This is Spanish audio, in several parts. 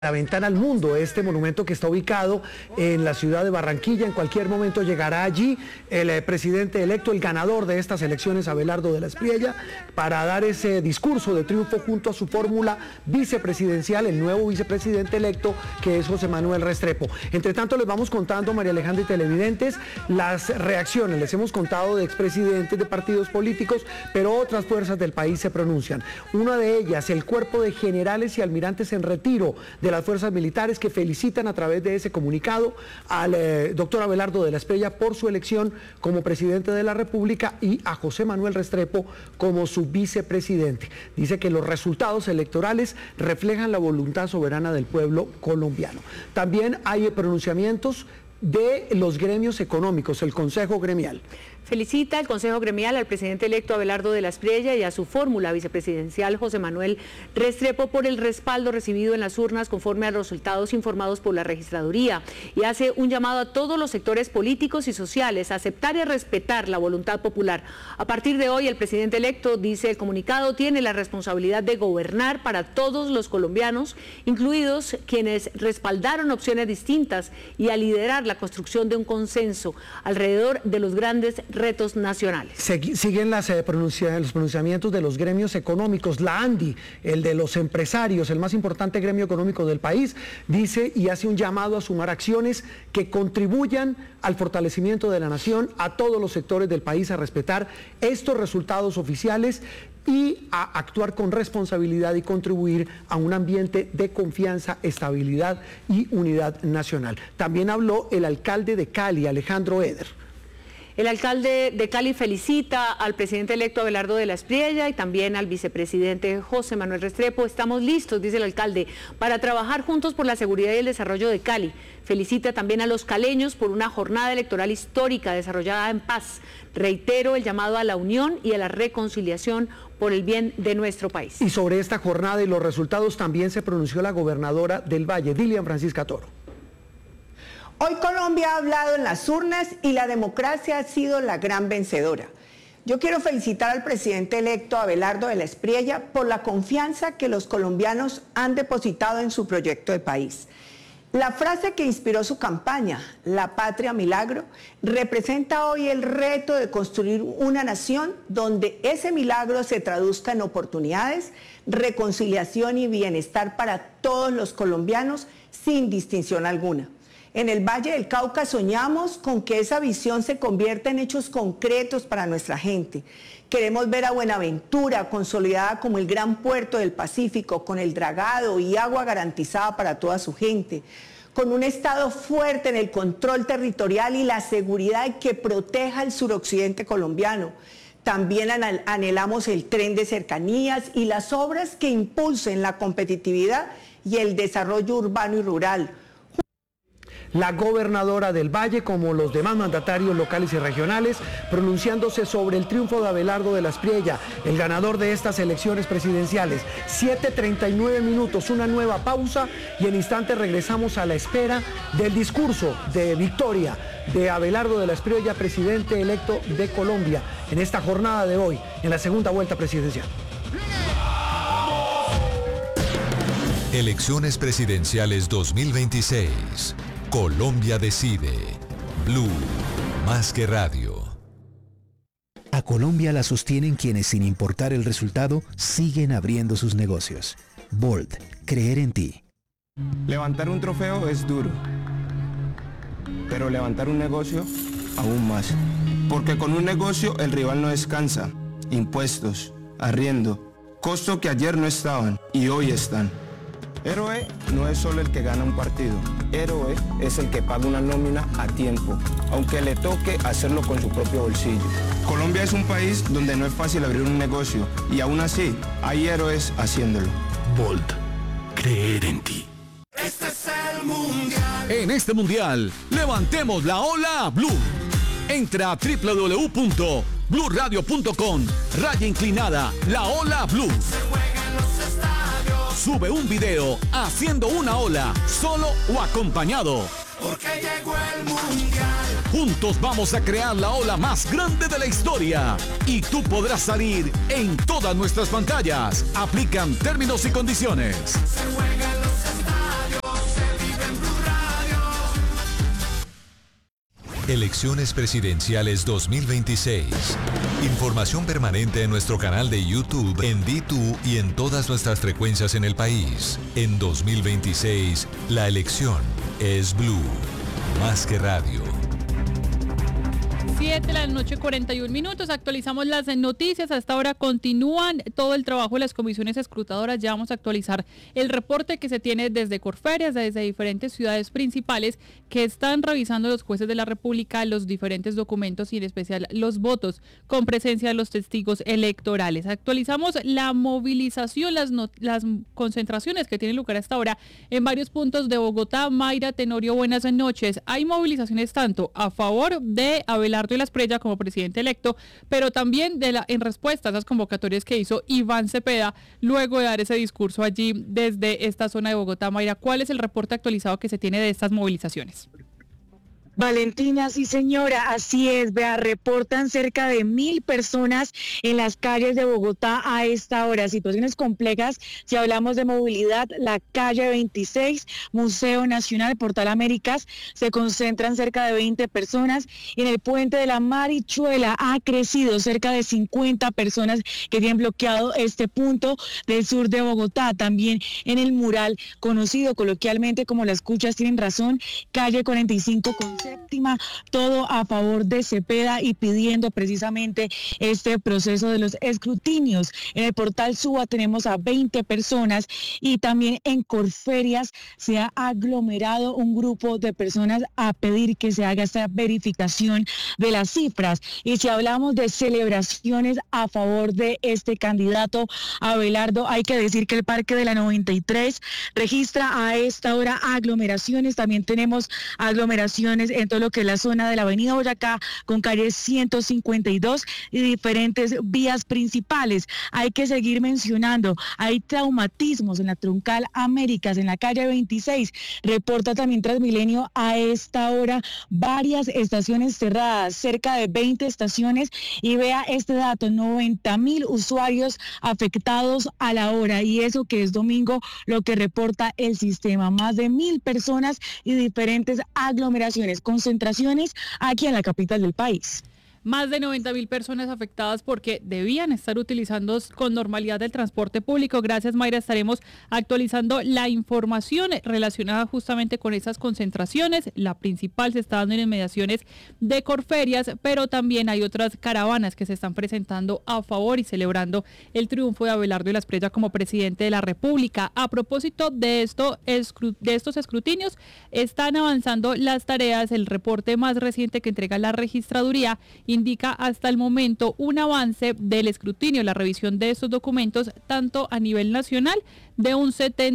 La ventana al mundo, este monumento que está ubicado en la ciudad de Barranquilla. En cualquier momento llegará allí el presidente electo, el ganador de estas elecciones, Abelardo de la Espriella, para dar ese discurso de triunfo junto a su fórmula vicepresidencial, el nuevo vicepresidente electo, que es José Manuel Restrepo. Entre tanto, les vamos contando, María Alejandra y televidentes, las reacciones. Les hemos contado de expresidentes de partidos políticos, pero otras fuerzas del país se pronuncian. Una de ellas, el cuerpo de generales y almirantes en retiro de las fuerzas militares, que felicitan a través de ese comunicado al doctor Abelardo de la Espriella por su elección como presidente de la República y a José Manuel Restrepo como su vicepresidente. Dice que los resultados electorales reflejan la voluntad soberana del pueblo colombiano. También hay pronunciamientos de los gremios económicos, el Consejo Gremial. Felicita el Consejo Gremial al presidente electo Abelardo de la Espriella y a su fórmula vicepresidencial José Manuel Restrepo por el respaldo recibido en las urnas conforme a los resultados informados por la registraduría, y hace un llamado a todos los sectores políticos y sociales a aceptar y a respetar la voluntad popular. A partir de hoy, el presidente electo, dice el comunicado, tiene la responsabilidad de gobernar para todos los colombianos, incluidos quienes respaldaron opciones distintas, y a liderar la construcción de un consenso alrededor de los grandes retos nacionales. Siguen los pronunciamientos de los gremios económicos. La ANDI, el de los empresarios, el más importante gremio económico del país, dice y hace un llamado a sumar acciones que contribuyan al fortalecimiento de la nación, a todos los sectores del país, a respetar estos resultados oficiales y a actuar con responsabilidad y contribuir a un ambiente de confianza, estabilidad y unidad nacional. También habló el alcalde de Cali, Alejandro Eder. El alcalde de Cali felicita al presidente electo Abelardo de la Espriella y también al vicepresidente José Manuel Restrepo. Estamos listos, dice el alcalde, para trabajar juntos por la seguridad y el desarrollo de Cali. Felicita también a los caleños por una jornada electoral histórica desarrollada en paz. Reitero el llamado a la unión y a la reconciliación por el bien de nuestro país. Y sobre esta jornada y los resultados también se pronunció la gobernadora del Valle, Dilian Francisca Toro. Hoy Colombia ha hablado en las urnas y la democracia ha sido la gran vencedora. Yo quiero felicitar al presidente electo Abelardo de la Espriella por la confianza que los colombianos han depositado en su proyecto de país. La frase que inspiró su campaña, la patria milagro, representa hoy el reto de construir una nación donde ese milagro se traduzca en oportunidades, reconciliación y bienestar para todos los colombianos sin distinción alguna. En el Valle del Cauca soñamos con que esa visión se convierta en hechos concretos para nuestra gente. Queremos ver a Buenaventura consolidada como el gran puerto del Pacífico, con el dragado y agua garantizada para toda su gente, con un Estado fuerte en el control territorial y la seguridad que proteja el suroccidente colombiano. También anhelamos el tren de cercanías y las obras que impulsen la competitividad y el desarrollo urbano y rural. La gobernadora del Valle, como los demás mandatarios locales y regionales, pronunciándose sobre el triunfo de Abelardo de la Espriella, el ganador de estas elecciones presidenciales. 7:39 minutos, una nueva pausa y en instantes regresamos a la espera del discurso de victoria de Abelardo de la Espriella, presidente electo de Colombia, en esta jornada de hoy, en la segunda vuelta presidencial. Elecciones presidenciales 2026. Colombia decide. Blue, más que radio. A Colombia la sostienen quienes, sin importar el resultado, siguen abriendo sus negocios. Bold, creer en ti. Levantar un trofeo es duro, pero levantar un negocio, aún más. Porque con un negocio el rival no descansa. Impuestos, arriendo, costos que ayer no estaban y hoy están. Héroe no es solo el que gana un partido, héroe es el que paga una nómina a tiempo, aunque le toque hacerlo con su propio bolsillo. Colombia es un país donde no es fácil abrir un negocio y aún así hay héroes haciéndolo. Bold, creer en ti. Este es el mundial. En este mundial, levantemos la ola Blue. Entra a www.bluradio.com/inclinada la ola Blue. Se juega en los estadios. Sube un video haciendo una ola, solo o acompañado. Porque llegó el mundial. Juntos vamos a crear la ola más grande de la historia. Y tú podrás salir en todas nuestras pantallas. Aplican términos y condiciones. Se juega en los estadios. Elecciones Presidenciales 2026. Información permanente en nuestro canal de YouTube, en DTU y en todas nuestras frecuencias en el país. En 2026, la elección es Blue, más que radio. 7 de la noche, 41 minutos. Actualizamos las noticias. Hasta ahora continúan todo el trabajo de las comisiones escrutadoras. Ya vamos a actualizar el reporte que se tiene desde Corferias, desde diferentes ciudades principales que están revisando los jueces de la República los diferentes documentos y en especial los votos con presencia de los testigos electorales. Actualizamos la movilización, las concentraciones que tienen lugar hasta ahora en varios puntos de Bogotá. Mayra Tenorio, buenas noches. Hay movilizaciones tanto a favor de Abelardo Las Prella como presidente electo, pero también en respuesta a esas convocatorias que hizo Iván Cepeda luego de dar ese discurso allí desde esta zona de Bogotá. Mayra, ¿cuál es el reporte actualizado que se tiene de estas movilizaciones? Valentina, sí señora, así es, vea, reportan cerca de 1.000 personas en las calles de Bogotá a esta hora, situaciones complejas, si hablamos de movilidad, la calle 26, Museo Nacional, Portal Américas, se concentran cerca de 20 personas, y en el puente de la Marichuela ha crecido cerca de 50 personas que tienen bloqueado este punto del sur de Bogotá, también en el mural conocido coloquialmente como Las Cuchas tienen razón, calle 45 con séptima, todo a favor de Cepeda y pidiendo precisamente este proceso de los escrutinios. En el portal Suba tenemos a 20 personas y también en Corferias se ha aglomerado un grupo de personas a pedir que se haga esta verificación de las cifras. Y si hablamos de celebraciones a favor de este candidato Abelardo, hay que decir que el Parque de la 93 registra a esta hora aglomeraciones, también tenemos aglomeraciones en todo lo que es la zona de la avenida Boyacá con calle 152 y diferentes vías principales. Hay que seguir mencionando, hay traumatismos en la Troncal Américas, en la calle 26, reporta también Transmilenio a esta hora varias estaciones cerradas, cerca de 20 estaciones, y vea este dato, 90.000 usuarios afectados a la hora, y eso que es domingo, lo que reporta el sistema, más de 1.000 personas y diferentes aglomeraciones, concentraciones aquí en la capital del país. Más de 90.000 personas afectadas porque debían estar utilizando con normalidad el transporte público. Gracias, Mayra. Estaremos actualizando la información relacionada justamente con esas concentraciones. La principal se está dando en inmediaciones de Corferias, pero también hay otras caravanas que se están presentando a favor y celebrando el triunfo de Abelardo Las Prella como presidente de la República. A propósito de estos escrutinios, están avanzando las tareas. El reporte más reciente que entrega la registraduría indica hasta el momento un avance del escrutinio, la revisión de estos documentos, tanto a nivel nacional de un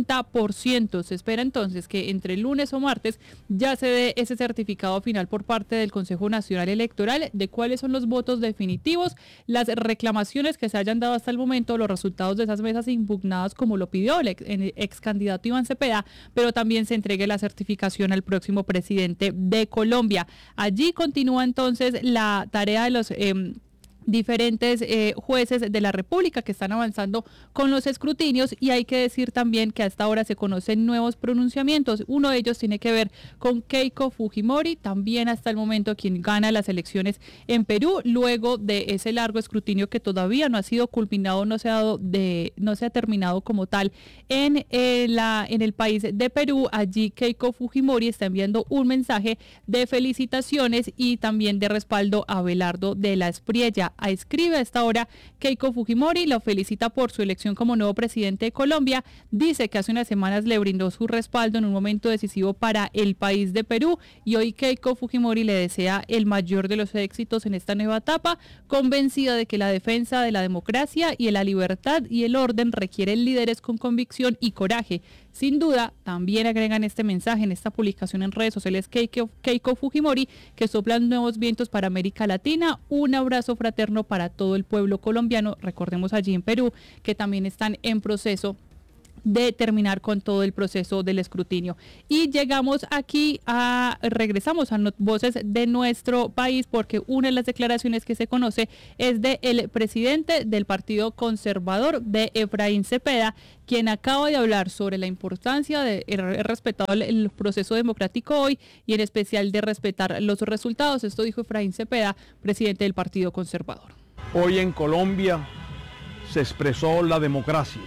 70%. Se espera entonces que entre lunes o martes ya se dé ese certificado final por parte del Consejo Nacional Electoral de cuáles son los votos definitivos, las reclamaciones que se hayan dado hasta el momento, los resultados de esas mesas impugnadas como lo pidió el ex candidato Iván Cepeda, pero también se entregue la certificación al próximo presidente de Colombia. Allí continúa entonces la tarea de los diferentes jueces de la República que están avanzando con los escrutinios, y hay que decir también que hasta ahora se conocen nuevos pronunciamientos. Uno de ellos tiene que ver con Keiko Fujimori, también hasta el momento quien gana las elecciones en Perú, luego de ese largo escrutinio que todavía no ha sido culminado, no se ha terminado como tal en el país de Perú. Allí Keiko Fujimori está enviando un mensaje de felicitaciones y también de respaldo a Abelardo de Las Prella. Escribe a esta hora Keiko Fujimori, lo felicita por su elección como nuevo presidente de Colombia, dice que hace unas semanas le brindó su respaldo en un momento decisivo para el país de Perú, y hoy Keiko Fujimori le desea el mayor de los éxitos en esta nueva etapa, convencida de que la defensa de la democracia y de la libertad y el orden requieren líderes con convicción y coraje. Sin duda, también agregan este mensaje en esta publicación en redes sociales Keiko Fujimori, que soplan nuevos vientos para América Latina. Un abrazo fraterno para todo el pueblo colombiano. Recordemos allí en Perú que también están en proceso de terminar con todo el proceso del escrutinio. Y llegamos aquí regresamos a Voces de nuestro país, porque una de las declaraciones que se conoce es del presidente del Partido Conservador, de Efraín Cepeda, quien acaba de hablar sobre la importancia de respetar el proceso democrático hoy y en especial de respetar los resultados. Esto dijo Efraín Cepeda, presidente del Partido Conservador. Hoy en Colombia se expresó la democracia,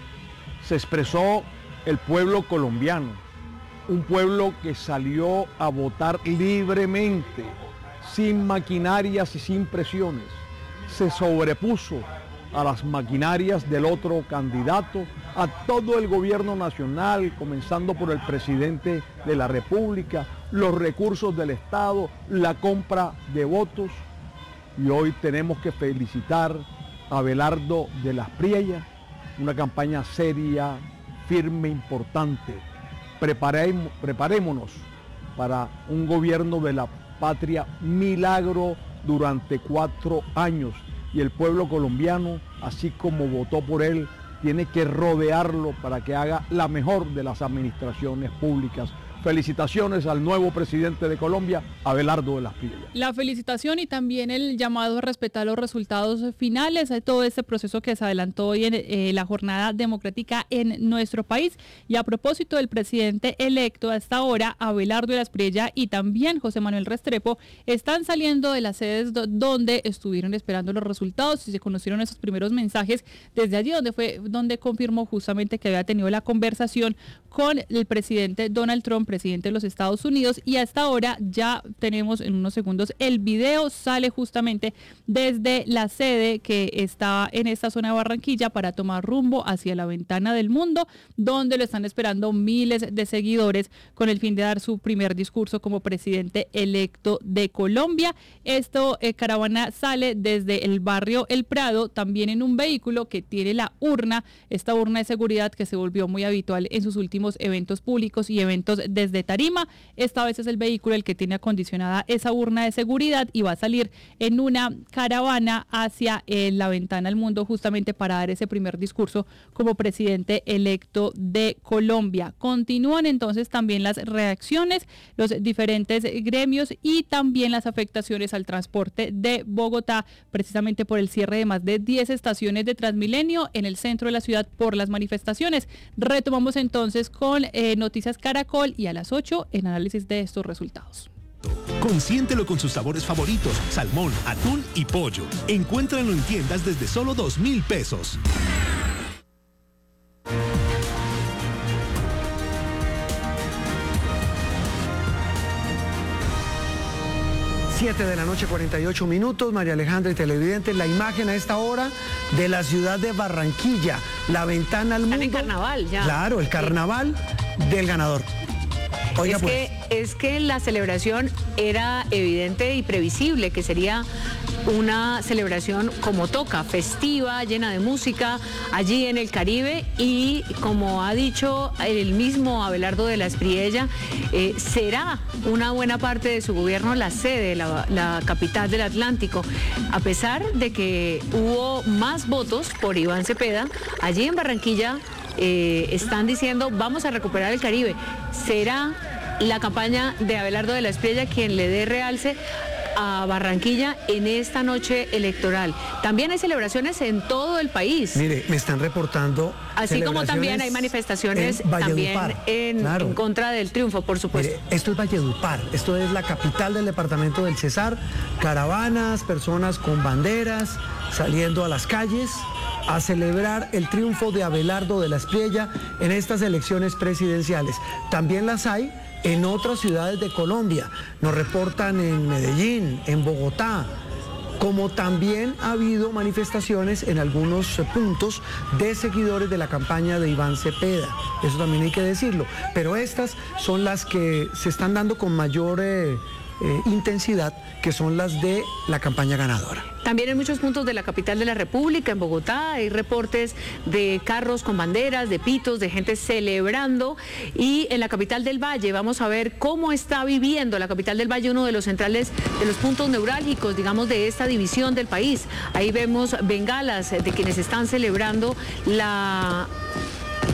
se expresó el pueblo colombiano, un pueblo que salió a votar libremente, sin maquinarias y sin presiones, se sobrepuso a las maquinarias del otro candidato, a todo el gobierno nacional, comenzando por el presidente de la República, los recursos del Estado, la compra de votos. Y hoy tenemos que felicitar a Abelardo de las Priella, una campaña seria, firme, importante. Preparémonos para un gobierno de la patria milagro durante 4 años. Y el pueblo colombiano, así como votó por él, tiene que rodearlo para que haga la mejor de las administraciones públicas. Felicitaciones al nuevo presidente de Colombia, Abelardo de las Priella. La felicitación y también el llamado a respetar los resultados finales de todo este proceso que se adelantó hoy en la jornada democrática en nuestro país. Y a propósito del presidente electo, hasta ahora, Abelardo de las Priella y también José Manuel Restrepo están saliendo de las sedes donde estuvieron esperando los resultados y se conocieron esos primeros mensajes desde allí, donde confirmó justamente que había tenido la conversación con el presidente Donald Trump, presidente de los Estados Unidos, y hasta ahora ya tenemos en unos segundos el video, sale justamente desde la sede que está en esta zona de Barranquilla para tomar rumbo hacia la Ventana del Mundo, donde lo están esperando miles de seguidores con el fin de dar su primer discurso como presidente electo de Colombia. Caravana sale desde el barrio El Prado, también en un vehículo que tiene esta urna de seguridad que se volvió muy habitual en sus últimos eventos públicos y eventos desde Tarima. Esta vez es el vehículo el que tiene acondicionada esa urna de seguridad y va a salir en una caravana hacia la Ventana al Mundo justamente para dar ese primer discurso como presidente electo de Colombia. Continúan entonces también las reacciones, los diferentes gremios y también las afectaciones al transporte de Bogotá, precisamente por el cierre de más de 10 estaciones de Transmilenio en el centro de la ciudad por las manifestaciones. Retomamos entonces con Noticias Caracol y a las 8 en análisis de estos resultados. Consiéntelo con sus sabores favoritos: salmón, atún y pollo. Encuéntralo en tiendas desde solo 2.000 pesos. Siete de la noche, 48 minutos. María Alejandra y televidentes, la imagen a esta hora de la ciudad de Barranquilla, la Ventana al Mundo. Están en carnaval ya. Claro, el carnaval del ganador. Oiga, es que la celebración era evidente y previsible, que sería una celebración como toca, festiva, llena de música, allí en el Caribe, y como ha dicho el mismo Abelardo de las Priella, será una buena parte de su gobierno la sede, la capital del Atlántico. A pesar de que hubo más votos por Iván Cepeda, allí en Barranquilla están diciendo vamos a recuperar el Caribe. Será la campaña de Abelardo de las Priella quien le dé realce a Barranquilla en esta noche electoral. También hay celebraciones en todo el país. Mire, me están reportando. Así como también hay manifestaciones también en contra del triunfo, por supuesto. Mire, esto es Valledupar, esto es la capital del departamento del Cesar. Caravanas, personas con banderas saliendo a las calles a celebrar el triunfo de Abelardo de las Priella en estas elecciones presidenciales. También las hay en otras ciudades de Colombia. Nos reportan en Medellín, en Bogotá, como también ha habido manifestaciones en algunos puntos de seguidores de la campaña de Iván Cepeda. Eso también hay que decirlo. Pero estas son las que se están dando con mayor intensidad, que son las de la campaña ganadora. También en muchos puntos de la capital de la República, en Bogotá, hay reportes de carros con banderas, de pitos, de gente celebrando. Y en la capital del Valle vamos a ver cómo está viviendo la capital del Valle, uno de los centrales, de los puntos neurálgicos, digamos, de esta división del país. Ahí vemos bengalas de quienes están celebrando la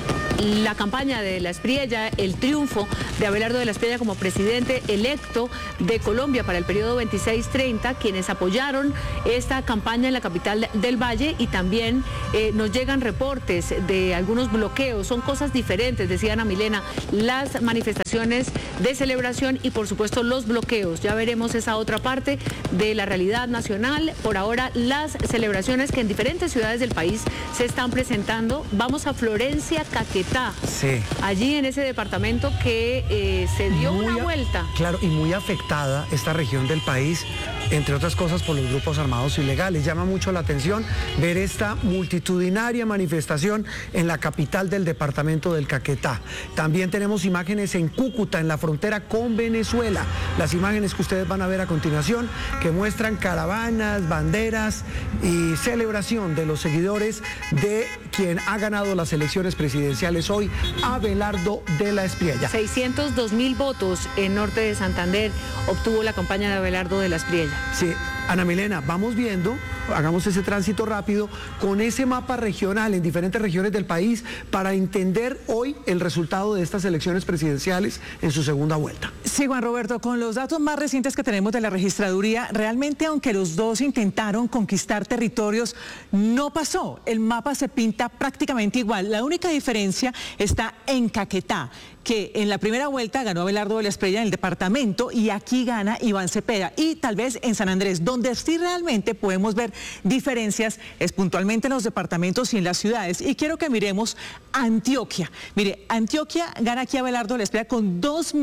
la campaña de La Espriella, el triunfo de Abelardo de La Espriella como presidente electo de Colombia para el periodo 26-30, quienes apoyaron esta campaña en la capital del Valle, y también nos llegan reportes de algunos bloqueos. Son cosas diferentes, decía Ana Milena, las manifestaciones de celebración y por supuesto los bloqueos. Ya veremos esa otra parte de la realidad nacional. Por ahora, las celebraciones que en diferentes ciudades del país se están presentando. Vamos a Florencia, Caquetá. Sí. Allí en ese departamento que se dio una vuelta. Claro, y muy afectada esta región del país, entre otras cosas por los grupos armados ilegales. Llama mucho la atención ver esta multitudinaria manifestación en la capital del departamento del Caquetá. También tenemos imágenes en Cúcuta, en la frontera con Venezuela. Las imágenes que ustedes van a ver a continuación, que muestran caravanas, banderas y celebración de los seguidores de quien ha ganado las elecciones presidenciales hoy, Abelardo de la Espriella. 602.000 votos en norte de Santander obtuvo la campaña de Abelardo de la Espriella. Sí, Ana Milena, vamos viendo, hagamos ese tránsito rápido con ese mapa regional en diferentes regiones del país para entender hoy el resultado de estas elecciones presidenciales en su segunda vuelta. Sí, Juan Roberto, con los datos más recientes que tenemos de la registraduría, realmente aunque los dos intentaron conquistar territorios, no pasó. El mapa se pinta prácticamente igual. La única diferencia está en Caquetá, que en la primera vuelta ganó Abelardo de la Espriella en el departamento y aquí gana Iván Cepeda. Y tal vez en San Andrés, donde sí realmente podemos ver diferencias, es puntualmente en los departamentos y en las ciudades. Y quiero que miremos Antioquia. Mire, Antioquia gana aquí Abelardo de la Espriella con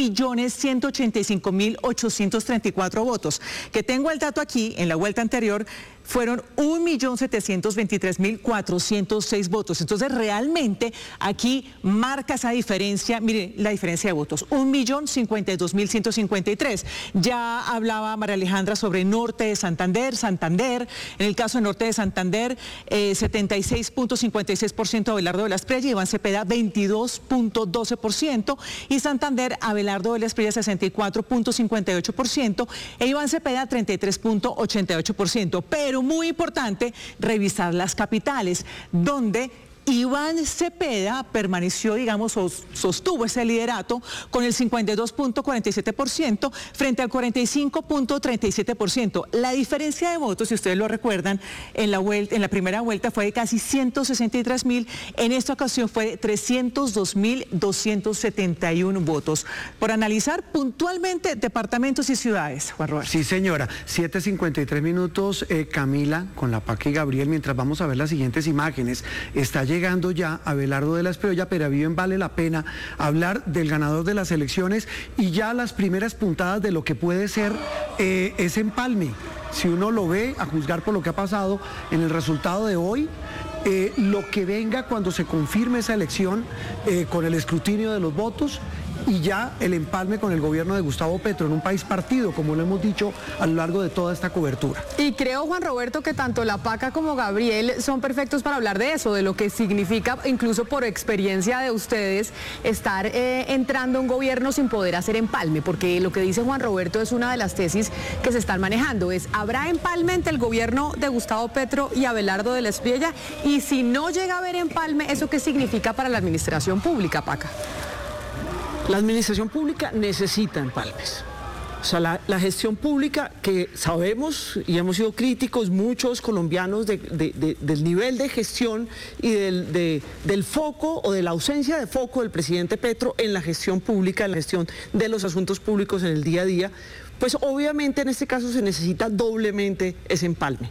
2.185.834 votos. Que tengo el dato aquí, en la vuelta anterior, fueron 1.723.406 votos. Entonces, realmente aquí marca esa diferencia. Mire, la diferencia de votos, 1.052.153. Ya hablaba María Alejandra sobre norte de Santander. En el caso de norte de Santander, 76.56% Abelardo de la Espriella, Iván Cepeda 22.12%, y Santander, Abelardo de la Espriella 64.58% e Iván Cepeda 33.88%. Pero muy importante revisar las capitales, donde Iván Cepeda permaneció, digamos, sostuvo ese liderato con el 52.47% frente al 45.37%. La diferencia de votos, si ustedes lo recuerdan, en la primera vuelta fue de casi 163.000, en esta ocasión fue de 302.271 votos. Por analizar puntualmente departamentos y ciudades, Juan Roberto. Sí, señora. 7:53 minutos, Camila, con la PAC y Gabriel, mientras vamos a ver las siguientes imágenes. Está llegando ya Abelardo de la Espriella, pero bien vale la pena hablar del ganador de las elecciones y ya las primeras puntadas de lo que puede ser ese empalme. Si uno lo ve, a juzgar por lo que ha pasado en el resultado de hoy, lo que venga cuando se confirme esa elección con el escrutinio de los votos, y ya el empalme con el gobierno de Gustavo Petro en un país partido, como lo hemos dicho a lo largo de toda esta cobertura. Y creo, Juan Roberto, que tanto la PACA como Gabriel son perfectos para hablar de eso, de lo que significa, incluso por experiencia de ustedes, estar entrando un gobierno sin poder hacer empalme, porque lo que dice Juan Roberto es una de las tesis que se están manejando, ¿habrá empalme entre el gobierno de Gustavo Petro y Abelardo de la Espriella? Y si no llega a haber empalme, ¿eso qué significa para la administración pública, PACA? La administración pública necesita empalmes. O sea, la gestión pública, que sabemos y hemos sido críticos muchos colombianos del nivel de gestión y del foco o de la ausencia de foco del presidente Petro en la gestión pública, en la gestión de los asuntos públicos en el día a día, pues obviamente en este caso se necesita doblemente ese empalme.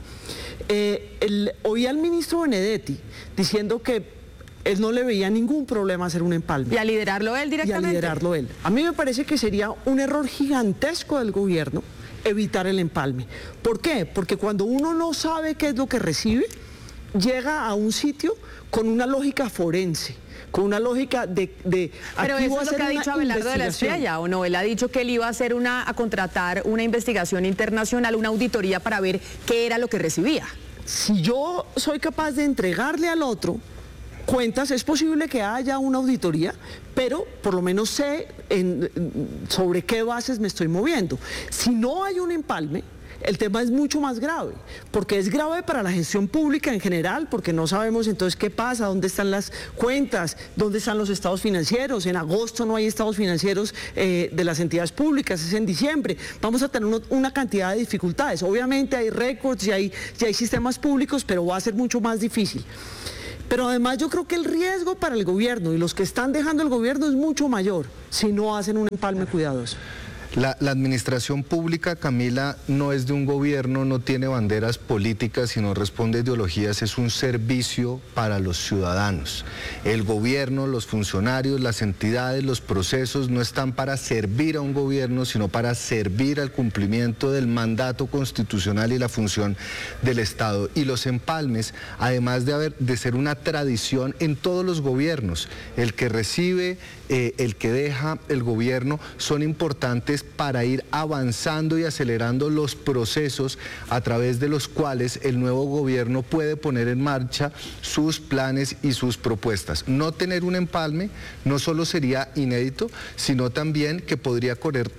Oí al ministro Benedetti diciendo que él no le veía ningún problema hacer un empalme. ¿Y a liderarlo él directamente? Y a liderarlo él. A mí me parece que sería un error gigantesco del gobierno evitar el empalme. ¿Por qué? Porque cuando uno no sabe qué es lo que recibe, llega a un sitio con una lógica forense, con una lógica de pero eso es lo que ha dicho Abelardo de la Espriella, ¿o no? Él ha dicho que él iba a hacer a contratar una investigación internacional, una auditoría para ver qué era lo que recibía. Si yo soy capaz de entregarle al otro cuentas, es posible que haya una auditoría, pero por lo menos sé sobre qué bases me estoy moviendo. Si no hay un empalme, el tema es mucho más grave, porque es grave para la gestión pública en general, porque no sabemos entonces qué pasa, dónde están las cuentas, dónde están los estados financieros. En agosto no hay estados financieros de las entidades públicas, es en diciembre. Vamos a tener una cantidad de dificultades. Obviamente hay récords y hay sistemas públicos, pero va a ser mucho más difícil. Pero además yo creo que el riesgo para el gobierno y los que están dejando el gobierno es mucho mayor si no hacen un empalme cuidadoso. La administración pública, Camila, no es de un gobierno, no tiene banderas políticas, sino responde a ideologías, es un servicio para los ciudadanos. El gobierno, los funcionarios, las entidades, los procesos no están para servir a un gobierno, sino para servir al cumplimiento del mandato constitucional y la función del Estado. Y los empalmes, además de ser una tradición en todos los gobiernos, el que recibe, el que deja el gobierno, son importantes para ir avanzando y acelerando los procesos a través de los cuales el nuevo gobierno puede poner en marcha sus planes y sus propuestas. No tener un empalme no solo sería inédito, sino también que podría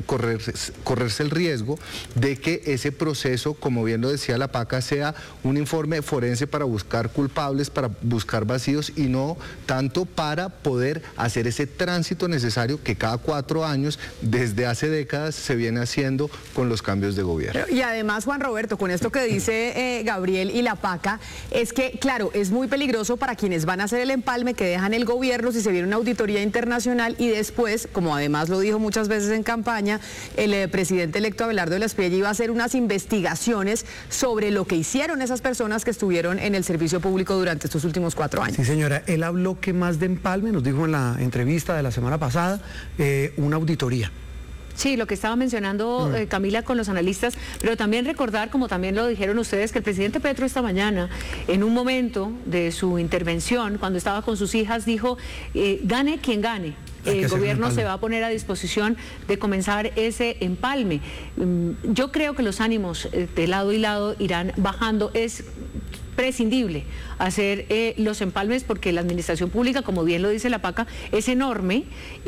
correrse el riesgo de que ese proceso, como bien lo decía la PACA, sea un informe forense para buscar culpables, para buscar vacíos y no tanto para poder hacer ese tránsito necesario que cada 4 años, desde hace décadas, se viene haciendo con los cambios de gobierno. Y además, Juan Roberto, con esto que dice Gabriel y la PACA, es que, claro, es muy peligroso para quienes van a hacer el empalme, que dejan el gobierno si se viene una auditoría internacional y después, como además lo dijo muchas veces en campaña, el presidente electo Abelardo de la Espriella iba a hacer unas investigaciones sobre lo que hicieron esas personas que estuvieron en el servicio público durante estos últimos 4 años. Sí, señora, él habló que más de empalme, nos dijo en la entrevista de la semana pasada, una auditoría. Sí, lo que estaba mencionando Camila con los analistas, pero también recordar, como también lo dijeron ustedes, que el presidente Petro esta mañana, en un momento de su intervención, cuando estaba con sus hijas, dijo, gane quien gane. El gobierno se va a poner a disposición de comenzar ese empalme. Yo creo que los ánimos de lado y lado irán bajando. Es prescindible hacer los empalmes porque la administración pública, como bien lo dice la PACA, es enorme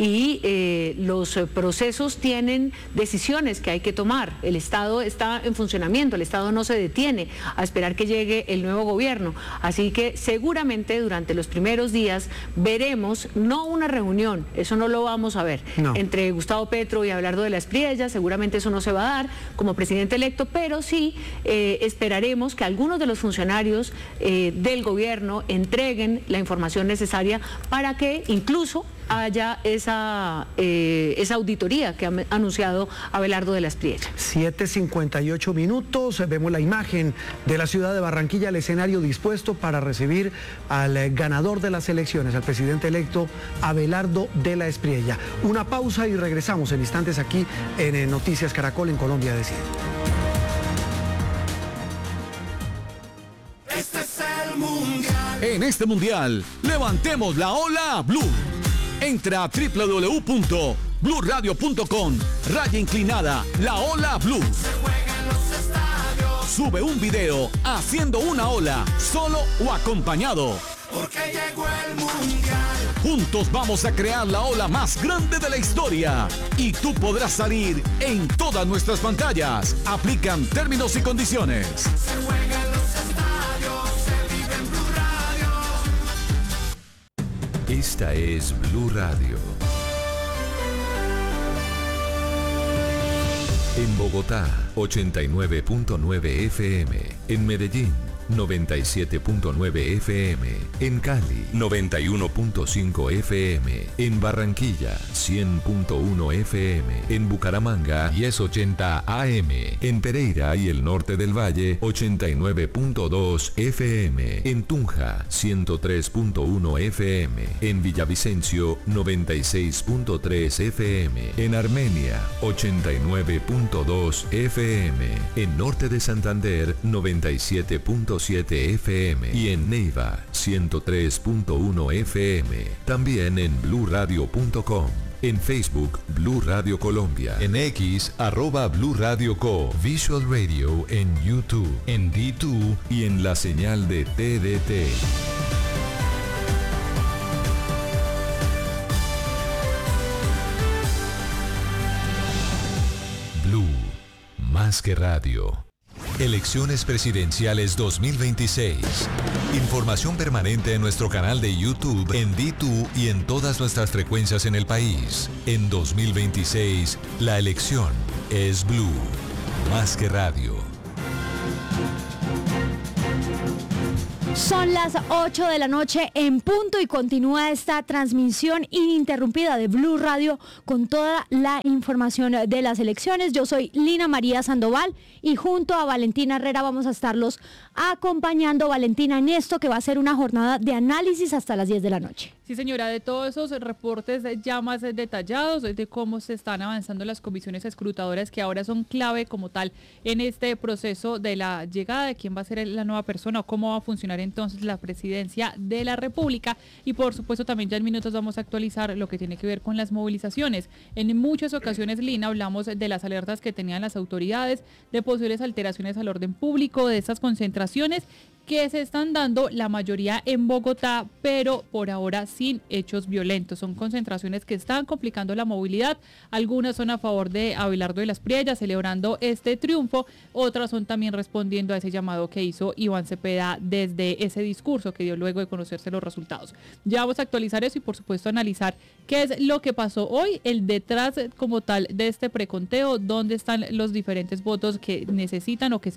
y los procesos tienen decisiones que hay que tomar. El Estado está en funcionamiento, el Estado no se detiene a esperar que llegue el nuevo gobierno. Así que seguramente durante los primeros días veremos, no una reunión, eso no lo vamos a ver, entre Gustavo Petro y Abelardo de la Espriella, seguramente eso no se va a dar como presidente electo, pero sí esperaremos que algunos de los funcionarios del gobierno entreguen la información necesaria para que incluso haya esa auditoría que ha anunciado Abelardo de la Espriella. 7:58 minutos, vemos la imagen de la ciudad de Barranquilla, el escenario dispuesto para recibir al ganador de las elecciones, al presidente electo Abelardo de la Espriella. Una pausa y regresamos en instantes aquí en Noticias Caracol en Colombia Decide. Este es el mundial. En este mundial, levantemos la ola Blue. Entra a www.bluradio.com, /la ola Blue. Se juega en los estadios. Sube un video haciendo una ola, solo o acompañado. Porque llegó el mundial. Juntos vamos a crear la ola más grande de la historia. Y tú podrás salir en todas nuestras pantallas. Aplican términos y condiciones. Se juega en los estadios, se vive en Blue Radio. Esta es Blue Radio. En Bogotá, 89.9 FM. En Medellín, 97.9 FM, en Cali 91.5 FM, en Barranquilla 100.1 FM, en Bucaramanga 1080 AM, en Pereira y el norte del Valle 89.2 FM, en Tunja 103.1 FM, en Villavicencio 96.3 FM, en Armenia 89.2 FM, en norte de Santander 97.7 FM y en Neiva 103.1 FM. También en bluradio.com. En Facebook, Blue Radio Colombia. En X, @Blue Radio Co. Visual Radio en YouTube, en D2 y en la señal de TDT. Blue, más que radio. Elecciones Presidenciales 2026. Información permanente en nuestro canal de YouTube, en DITU y en todas nuestras frecuencias en el país. En 2026, la elección es Blue. Más que radio. Son las 8 de la noche en punto y continúa esta transmisión ininterrumpida de Blue Radio con toda la información de las elecciones. Yo soy Lina María Sandoval y junto a Valentina Herrera vamos a estarlos acompañando, Valentina, en esto que va a ser una jornada de análisis hasta las 10 de la noche. Sí, señora, de todos esos reportes ya más detallados de cómo se están avanzando las comisiones escrutadoras que ahora son clave como tal en este proceso de la llegada de quién va a ser la nueva persona o cómo va a funcionar entonces la presidencia de la República, y por supuesto también ya en minutos vamos a actualizar lo que tiene que ver con las movilizaciones. En muchas ocasiones, Lina, hablamos de las alertas que tenían las autoridades, de posibles alteraciones al orden público, de estas concentraciones que se están dando, la mayoría en Bogotá, pero por ahora sin hechos violentos. Son concentraciones que están complicando la movilidad. Algunas son a favor de Abelardo de las Priella, celebrando este triunfo. Otras son también respondiendo a ese llamado que hizo Iván Cepeda desde ese discurso que dio luego de conocerse los resultados. Ya vamos a actualizar eso y por supuesto analizar qué es lo que pasó hoy, el detrás como tal de este preconteo, dónde están los diferentes votos que necesitan o que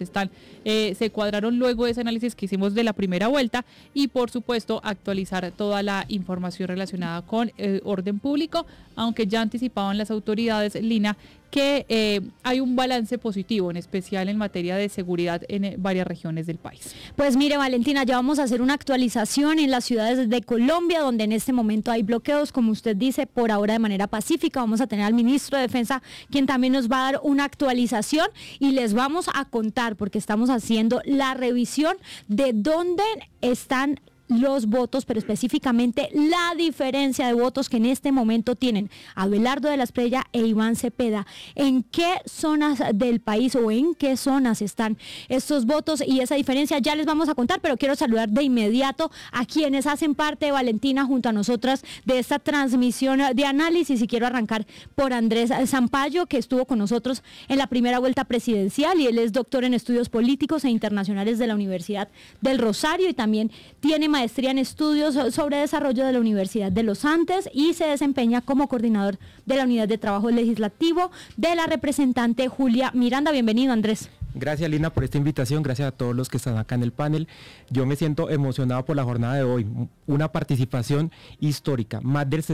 se cuadraron luego de ese análisis que hicimos de la primera vuelta, y por supuesto actualizar toda la información relacionada con orden público, aunque ya anticipaban las autoridades, Lina, que hay un balance positivo, en especial en materia de seguridad en varias regiones del país. Pues mire, Valentina, ya vamos a hacer una actualización en las ciudades de Colombia, donde en este momento hay bloqueos, como usted dice, por ahora de manera pacífica. Vamos a tener al ministro de Defensa, quien también nos va a dar una actualización, y les vamos a contar, porque estamos haciendo la revisión de dónde están los votos, pero específicamente la diferencia de votos que en este momento tienen Abelardo de las Priella e Iván Cepeda. ¿En qué zonas del país o en qué zonas están estos votos y esa diferencia? Ya les vamos a contar, pero quiero saludar de inmediato a quienes hacen parte, Valentina, junto a nosotras de esta transmisión de análisis, y quiero arrancar por Andrés Zampayo, que estuvo con nosotros en la primera vuelta presidencial, y él es doctor en estudios políticos e internacionales de la Universidad del Rosario y también tiene maestría en estudios sobre desarrollo de la Universidad de los Andes y se desempeña como coordinador de la unidad de trabajo legislativo de la representante Julia Miranda. Bienvenido, Andrés. Gracias, Lina, por esta invitación, gracias a todos los que están acá en el panel. Yo me siento emocionado por la jornada de hoy, una participación histórica, más del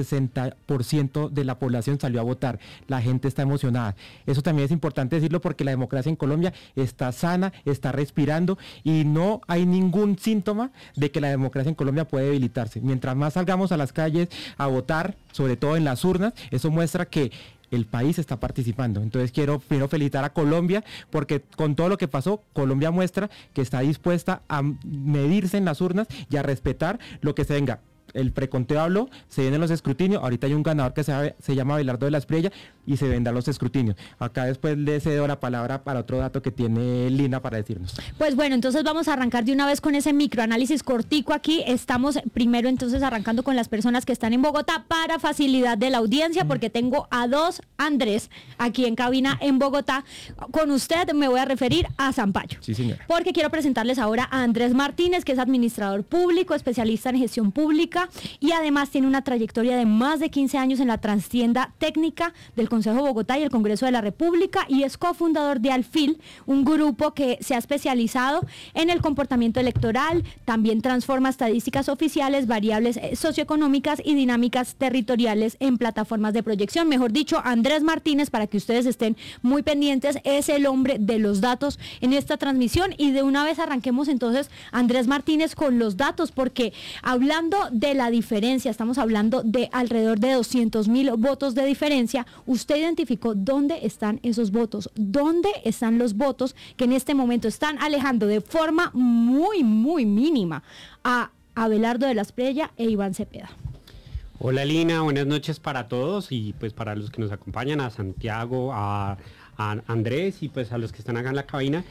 60% de la población salió a votar, la gente está emocionada. Eso también es importante decirlo porque la democracia en Colombia está sana, está respirando y no hay ningún síntoma de que la democracia en Colombia puede debilitarse. Mientras más salgamos a las calles a votar, sobre todo en las urnas, eso muestra que el país está participando. Entonces quiero primero felicitar a Colombia porque con todo lo que pasó, Colombia muestra que está dispuesta a medirse en las urnas y a respetar lo que se venga. El preconteo habló, se vienen los escrutinios, ahorita hay un ganador que se llama Abelardo de las Priella y se vendrán los escrutinios. Acá después le cedo la palabra para otro dato que tiene Lina para decirnos. Pues bueno, entonces vamos a arrancar de una vez con ese microanálisis cortico aquí. Estamos primero entonces arrancando con las personas que están en Bogotá para facilidad de la audiencia, porque tengo a dos Andrés aquí en cabina en Bogotá. Con usted me voy a referir a Zampayo. Sí, señora. Porque quiero presentarles ahora a Andrés Martínez, que es administrador público, especialista en gestión pública, y además tiene una trayectoria de más de 15 años en la trastienda técnica del Consejo de Bogotá y el Congreso de la República, y es cofundador de Alfil, un grupo que se ha especializado en el comportamiento electoral, también transforma estadísticas oficiales, variables socioeconómicas y dinámicas territoriales en plataformas de proyección. Mejor dicho, Andrés Martínez, para que ustedes estén muy pendientes, es el hombre de los datos en esta transmisión, y de una vez arranquemos entonces, Andrés Martínez, con los datos, porque hablando de la diferencia, estamos hablando de alrededor de 200.000 votos de diferencia. Usted identificó dónde están esos votos, dónde están los votos que en este momento están alejando de forma muy, muy mínima a Abelardo de las Priella e Iván Cepeda. Hola, Lina, buenas noches para todos y pues para los que nos acompañan, a Santiago, a Andrés y pues a los que están acá en la cabina.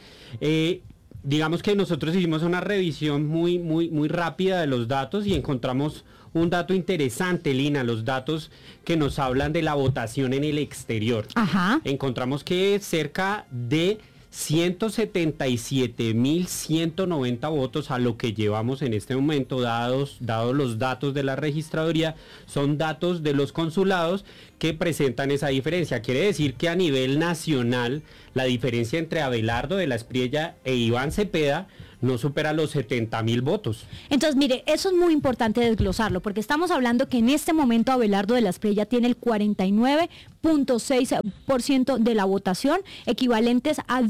Digamos que nosotros hicimos una revisión muy rápida de los datos y encontramos un dato interesante, Lina, los datos que nos hablan de la votación en el exterior. Ajá. Encontramos que cerca de 177.190 votos a lo que llevamos en este momento, dados los datos de la registraduría, son datos de los consulados que presentan esa diferencia. Quiere decir que a nivel nacional la diferencia entre Abelardo de la Espriella e Iván Cepeda no supera los 70.000 votos. Entonces, mire, eso es muy importante desglosarlo, porque estamos hablando que en este momento Abelardo de la Espriella tiene el 49.6% de la votación, equivalentes a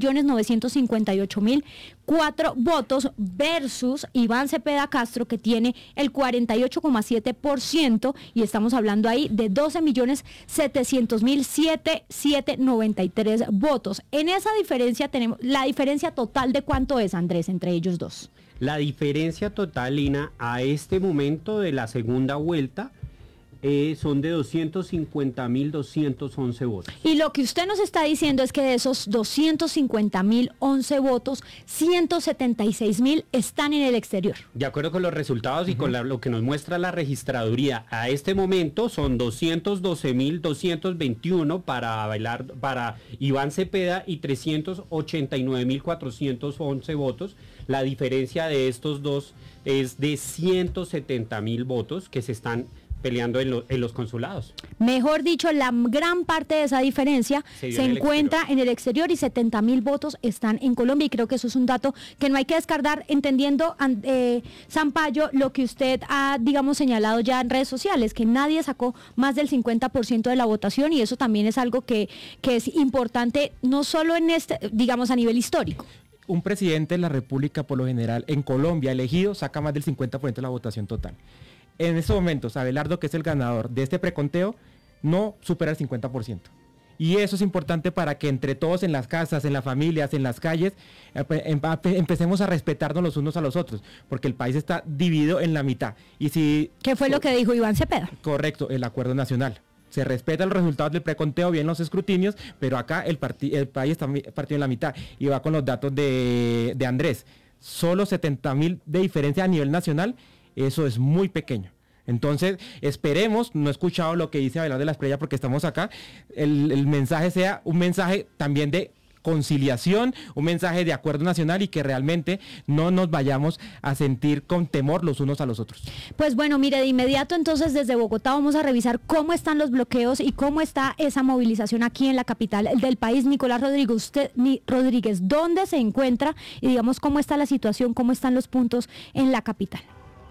12.958.004 votos, versus Iván Cepeda Castro, que tiene el 48,7%, y estamos hablando ahí de 12.700.793 votos. En esa diferencia tenemos la diferencia total de cuánto es, Andrés, entre ellos dos. La diferencia total, Lina, a este momento de la segunda vuelta son de 250.211 votos. Y lo que usted nos está diciendo es que de esos 250.011 votos, 176.000 están en el exterior. De acuerdo con los resultados y con lo que nos muestra la registraduría, a este momento son 212.221 para Iván Cepeda y 389.411 votos. La diferencia de estos dos es de 170.000 votos que se están peleando en los consulados. Mejor dicho, la gran parte de esa diferencia se encuentra en el exterior y 70.000 votos están en Colombia, y creo que eso es un dato que no hay que descartar, entendiendo, Sampaio, lo que usted ha, digamos, señalado ya en redes sociales, que nadie sacó más del 50% de la votación, y eso también es algo que es importante, no solo en digamos, a nivel histórico. Un presidente de la República, por lo general, en Colombia, elegido, saca más del 50% de la votación total. En estos momentos, Abelardo, que es el ganador de este preconteo, no supera el 50%. Y eso es importante para que entre todos, en las casas, en las familias, en las calles, empecemos a respetarnos los unos a los otros, porque el país está dividido en la mitad. ¿Qué fue lo que dijo Iván Cepeda? Correcto, el acuerdo nacional. Se respetan los resultados del preconteo, bien los escrutinios, pero acá el país está partido en la mitad. Y va con los datos de Andrés. Solo 70.000 de diferencia a nivel nacional. Eso es muy pequeño. Entonces, esperemos, no he escuchado lo que dice Abelardo de la Espriella porque estamos acá, el mensaje sea un mensaje también de conciliación, un mensaje de acuerdo nacional, y que realmente no nos vayamos a sentir con temor los unos a los otros. Pues bueno, mire, de inmediato entonces desde Bogotá vamos a revisar cómo están los bloqueos y cómo está esa movilización aquí en la capital del país. Nicolás Rodríguez, ¿dónde se encuentra? Y digamos, ¿cómo está la situación, cómo están los puntos en la capital?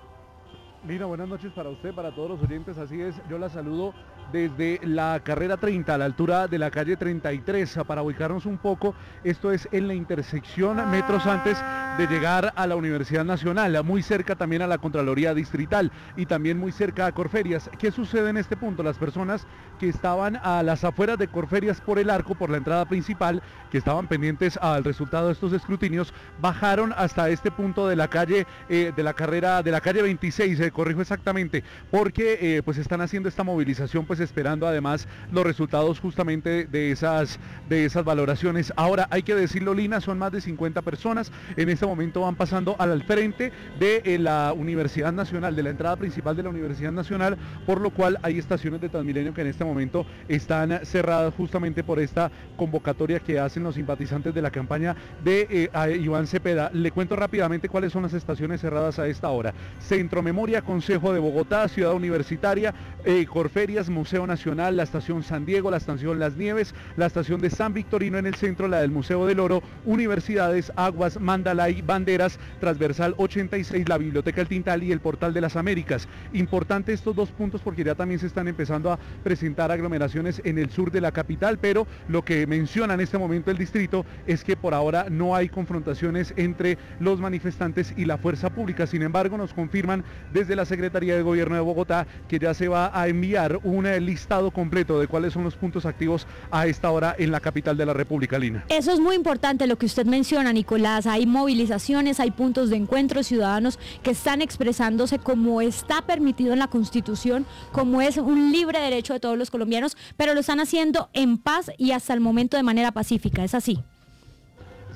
Lina, buenas noches para usted, para todos los oyentes, así es, yo la saludo desde la carrera 30 a la altura de la calle 33, para ubicarnos un poco. Esto es en la intersección metros antes de llegar a la Universidad Nacional, muy cerca también a la Contraloría Distrital y también muy cerca a Corferias. ¿Qué sucede en este punto? Las personas que estaban a las afueras de Corferias por el arco, por la entrada principal, que estaban pendientes al resultado de estos escrutinios, bajaron hasta este punto de la calle de la calle 26, corrijo exactamente, porque pues están haciendo esta movilización, pues esperando además los resultados justamente de esas valoraciones. Ahora hay que decirlo, Lina, son más de 50 personas, en este momento van pasando al frente de la Universidad Nacional, de la entrada principal de la Universidad Nacional, por lo cual hay estaciones de Transmilenio que en este momento están cerradas justamente por esta convocatoria que hacen los simpatizantes de la campaña de Iván Cepeda. Le cuento rápidamente cuáles son las estaciones cerradas a esta hora: Centro Memoria, Consejo de Bogotá, Ciudad Universitaria, Corferias, Museo Nacional, la estación San Diego, la estación Las Nieves, la estación de San Victorino en el centro, la del Museo del Oro, Universidades, Aguas, Mandalay, Banderas, Transversal 86, la Biblioteca El Tintal y el Portal de las Américas. Importante estos dos puntos porque ya también se están empezando a presentar aglomeraciones en el sur de la capital, pero lo que menciona en este momento el distrito es que por ahora no hay confrontaciones entre los manifestantes y la fuerza pública. Sin embargo, nos confirman desde la Secretaría de Gobierno de Bogotá que ya se va a enviar un listado completo de cuáles son los puntos activos a esta hora en la capital de la República, Lina. Eso es muy importante lo que usted menciona, Nicolás. Hay movilizaciones, hay puntos de encuentro, ciudadanos que están expresándose como está permitido en la Constitución, como es un libre derecho de todos los colombianos, pero lo están haciendo en paz y hasta el momento de manera pacífica, ¿es así?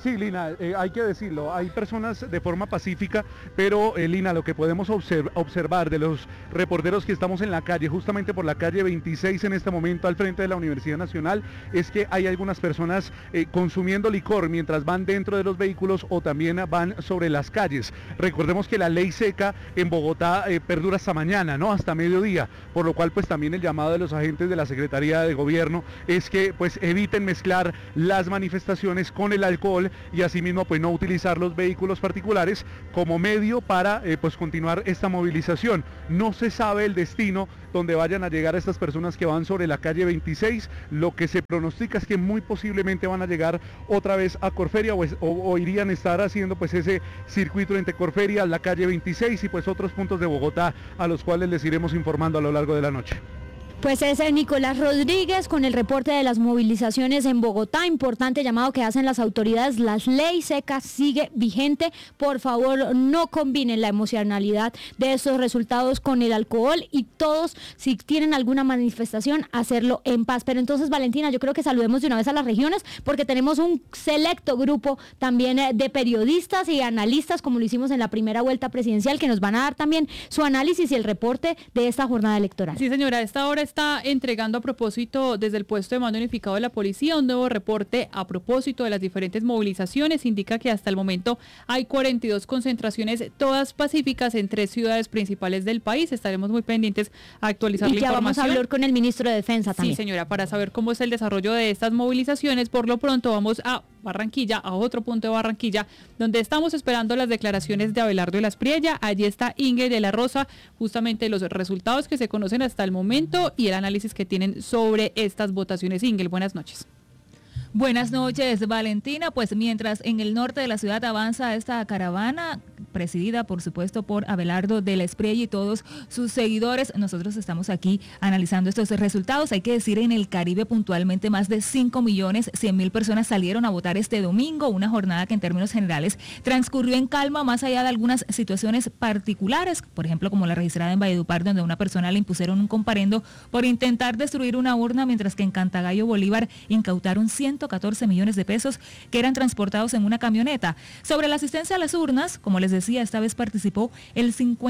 Sí, Lina, hay que decirlo, hay personas de forma pacífica, pero Lina, lo que podemos observar de los reporteros que estamos en la calle, justamente por la calle 26 en este momento al frente de la Universidad Nacional, es que hay algunas personas consumiendo licor mientras van dentro de los vehículos o también van sobre las calles. Recordemos que la ley seca en Bogotá perdura hasta mañana, ¿no? Hasta mediodía, por lo cual pues también el llamado de los agentes de la Secretaría de Gobierno es que pues eviten mezclar las manifestaciones con el alcohol y asimismo pues no utilizar los vehículos particulares como medio para pues continuar esta movilización. No se sabe el destino donde vayan a llegar estas personas que van sobre la calle 26, lo que se pronostica es que muy posiblemente van a llegar otra vez a Corferia o irían a estar haciendo pues ese circuito entre Corferia, la calle 26 y pues otros puntos de Bogotá a los cuales les iremos informando a lo largo de la noche. Pues es Nicolás Rodríguez con el reporte de las movilizaciones en Bogotá. Importante llamado que hacen las autoridades. La ley seca sigue vigente. Por favor, no combinen la emocionalidad de estos resultados con el alcohol y todos, si tienen alguna manifestación, hacerlo en paz. Pero entonces, Valentina, yo creo que saludemos de una vez a las regiones porque tenemos un selecto grupo también de periodistas y analistas, como lo hicimos en la primera vuelta presidencial, que nos van a dar también su análisis y el reporte de esta jornada electoral. Sí, señora, a esta hora está entregando a propósito desde el puesto de mando unificado de la policía un nuevo reporte a propósito de las diferentes movilizaciones. Indica que hasta el momento hay 42 concentraciones, todas pacíficas en 3 ciudades principales del país. Estaremos muy pendientes a actualizar la información. Y ya vamos a hablar con el ministro de Defensa también. Sí, señora, para saber cómo es el desarrollo de estas movilizaciones. Por lo pronto vamos a Barranquilla, a otro punto de Barranquilla, donde estamos esperando las declaraciones de Abelardo de la Espriella. Allí está Ingrid de la Rosa, justamente los resultados que se conocen hasta el momento y el análisis que tienen sobre estas votaciones. Ingrid, buenas noches. Buenas noches, Valentina. Pues mientras en el norte de la ciudad avanza esta caravana, presidida por supuesto por Abelardo de la Espriella y todos sus seguidores, nosotros estamos aquí analizando estos resultados. Hay que decir, en el Caribe puntualmente más de 5.100.000 personas salieron a votar este domingo, una jornada que en términos generales transcurrió en calma, más allá de algunas situaciones particulares, por ejemplo como la registrada en Valledupar, donde a una persona le impusieron un comparendo por intentar destruir una urna, mientras que en Cantagallo, Bolívar, incautaron 114 millones de pesos que eran transportados en una camioneta. Sobre la asistencia a las urnas, como les decía, esta vez participó el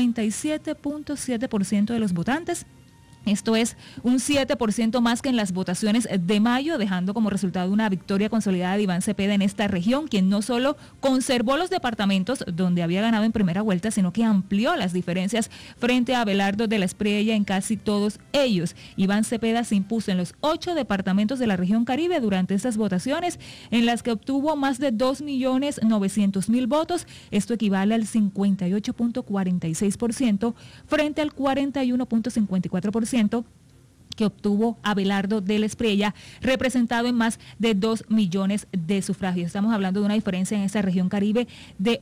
57.7% de los votantes. Esto es un 7% más que en las votaciones de mayo, dejando como resultado una victoria consolidada de Iván Cepeda en esta región, quien no solo conservó los departamentos donde había ganado en primera vuelta, sino que amplió las diferencias frente a Abelardo de la Espriella en casi todos ellos. Iván Cepeda se impuso en los 8 departamentos de la región Caribe durante estas votaciones, en las que obtuvo más de 2.900.000 votos. Esto equivale al 58.46% frente al 41.54% que obtuvo Abelardo de la Espriella, representado en más de 2 millones de sufragios. Estamos hablando de una diferencia en esta región Caribe de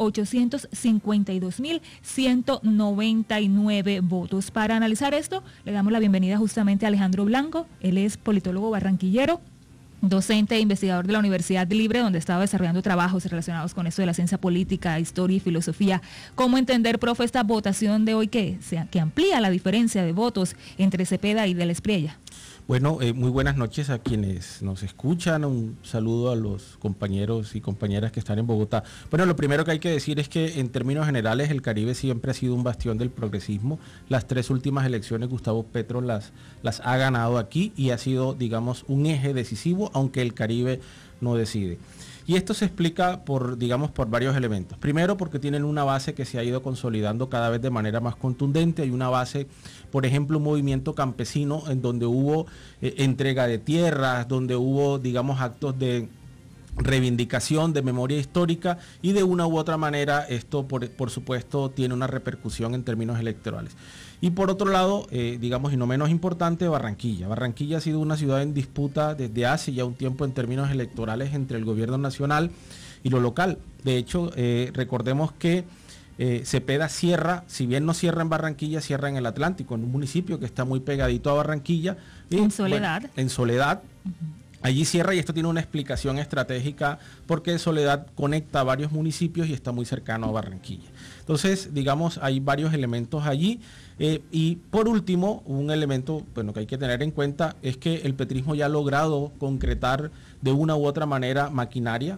852.199 votos. Para analizar esto, le damos la bienvenida justamente a Alejandro Blanco. Él es politólogo barranquillero, docente e investigador de la Universidad Libre, donde estaba desarrollando trabajos relacionados con esto de la ciencia política, historia y filosofía. ¿Cómo entender, profe, esta votación de hoy que amplía la diferencia de votos entre Cepeda y de la Espriella? Bueno, muy buenas noches a quienes nos escuchan, un saludo a los compañeros y compañeras que están en Bogotá. Bueno, lo primero que hay que decir es que en términos generales el Caribe siempre ha sido un bastión del progresismo. Las 3 últimas elecciones Gustavo Petro las ha ganado aquí y ha sido, digamos, un eje decisivo, aunque el Caribe no decide. Y esto se explica por varios elementos. Primero, porque tienen una base que se ha ido consolidando cada vez de manera más contundente. Hay una base, por ejemplo, un movimiento campesino en donde hubo entrega de tierras, donde hubo, actos de reivindicación, de memoria histórica, y de una u otra manera esto, por supuesto, tiene una repercusión en términos electorales. Y por otro lado, y no menos importante, Barranquilla. Barranquilla ha sido una ciudad en disputa desde hace ya un tiempo en términos electorales entre el gobierno nacional y lo local. De hecho, recordemos que Cepeda cierra, si bien no cierra en Barranquilla, cierra en el Atlántico, en un municipio que está muy pegadito a Barranquilla. En Soledad. Bueno, en Soledad. Allí cierra, y esto tiene una explicación estratégica porque Soledad conecta a varios municipios y está muy cercano a Barranquilla. Entonces, hay varios elementos allí. Y por último, un elemento que hay que tener en cuenta es que el petrismo ya ha logrado concretar de una u otra manera maquinaria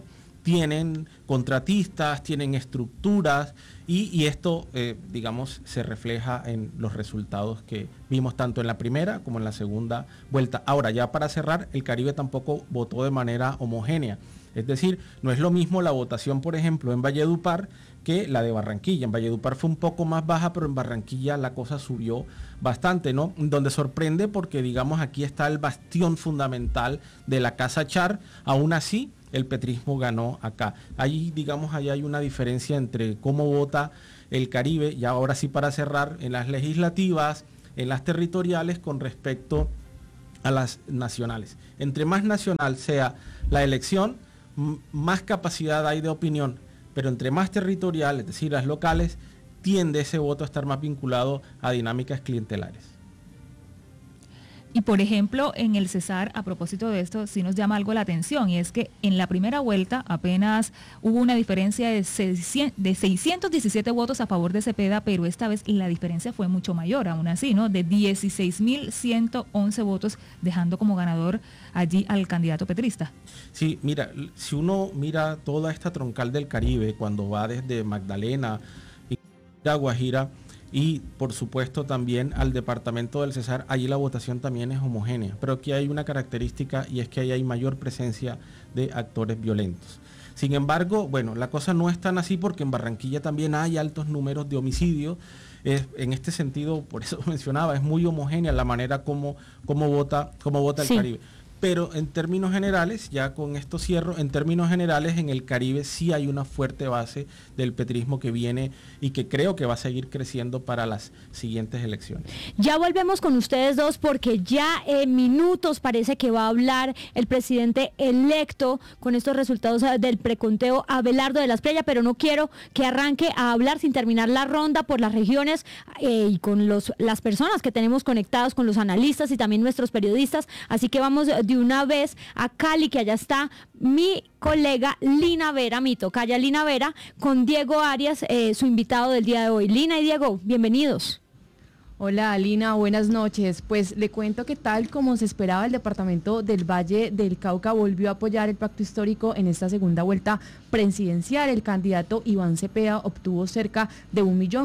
tienen contratistas, tienen estructuras y esto, digamos, se refleja en los resultados que vimos tanto en la primera como en la segunda vuelta. Ahora, ya para cerrar, el Caribe tampoco votó de manera homogénea. Es decir, no es lo mismo la votación, por ejemplo, en Valledupar que la de Barranquilla. En Valledupar fue un poco más baja, pero en Barranquilla la cosa subió bastante, ¿no? Donde sorprende porque, digamos, aquí está el bastión fundamental de la Casa Char. Aún así, el petrismo ganó acá. Ahí, digamos, ahí hay una diferencia entre cómo vota el Caribe, y ahora sí para cerrar, en las legislativas, en las territoriales con respecto a las nacionales. Entre más nacional sea la elección, más capacidad hay de opinión, pero entre más territorial, es decir, las locales, tiende ese voto a estar más vinculado a dinámicas clientelares. Y por ejemplo, en el Cesar, a propósito de esto, sí nos llama algo la atención, y es que en la primera vuelta apenas hubo una diferencia de 617 votos a favor de Cepeda, pero esta vez la diferencia fue mucho mayor, aún así, ¿no? De 16.111 votos, dejando como ganador allí al candidato petrista. Sí, mira, si uno mira toda esta troncal del Caribe, cuando va desde Magdalena y a Guajira, y por supuesto también al departamento del Cesar, allí la votación también es homogénea, pero aquí hay una característica y es que ahí hay mayor presencia de actores violentos. Sin embargo, bueno, la cosa no es tan así porque en Barranquilla también hay altos números de homicidios. En este sentido, por eso mencionaba, es muy homogénea la manera como vota el Caribe. Pero en términos generales, ya con esto cierro, en términos generales en el Caribe sí hay una fuerte base del petrismo que viene y que creo que va a seguir creciendo para las siguientes elecciones. Ya volvemos con ustedes dos porque ya en minutos parece que va a hablar el presidente electo con estos resultados del preconteo, Abelardo de la Espriella, pero no quiero que arranque a hablar sin terminar la ronda por las regiones y con las personas que tenemos conectados, con los analistas y también nuestros periodistas, así que vamos de una vez a Cali, que allá está mi colega Lina Vera, mi tocaya Lina Vera, con Diego Arias, su invitado del día de hoy. Lina y Diego, bienvenidos. Hola Lina, buenas noches. Pues le cuento que tal como se esperaba, el departamento del Valle del Cauca volvió a apoyar el pacto histórico en esta segunda vuelta presidencial. El candidato Iván Cepeda obtuvo cerca de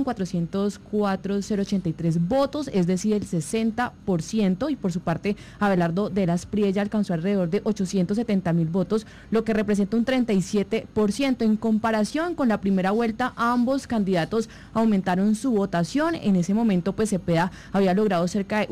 1.404.083 votos, es decir, el 60%, y por su parte Abelardo de la Espriella alcanzó alrededor de 870.000 votos, lo que representa un 37%. En comparación con la primera vuelta, ambos candidatos aumentaron su votación. En ese momento, pues Cepeda había logrado cerca de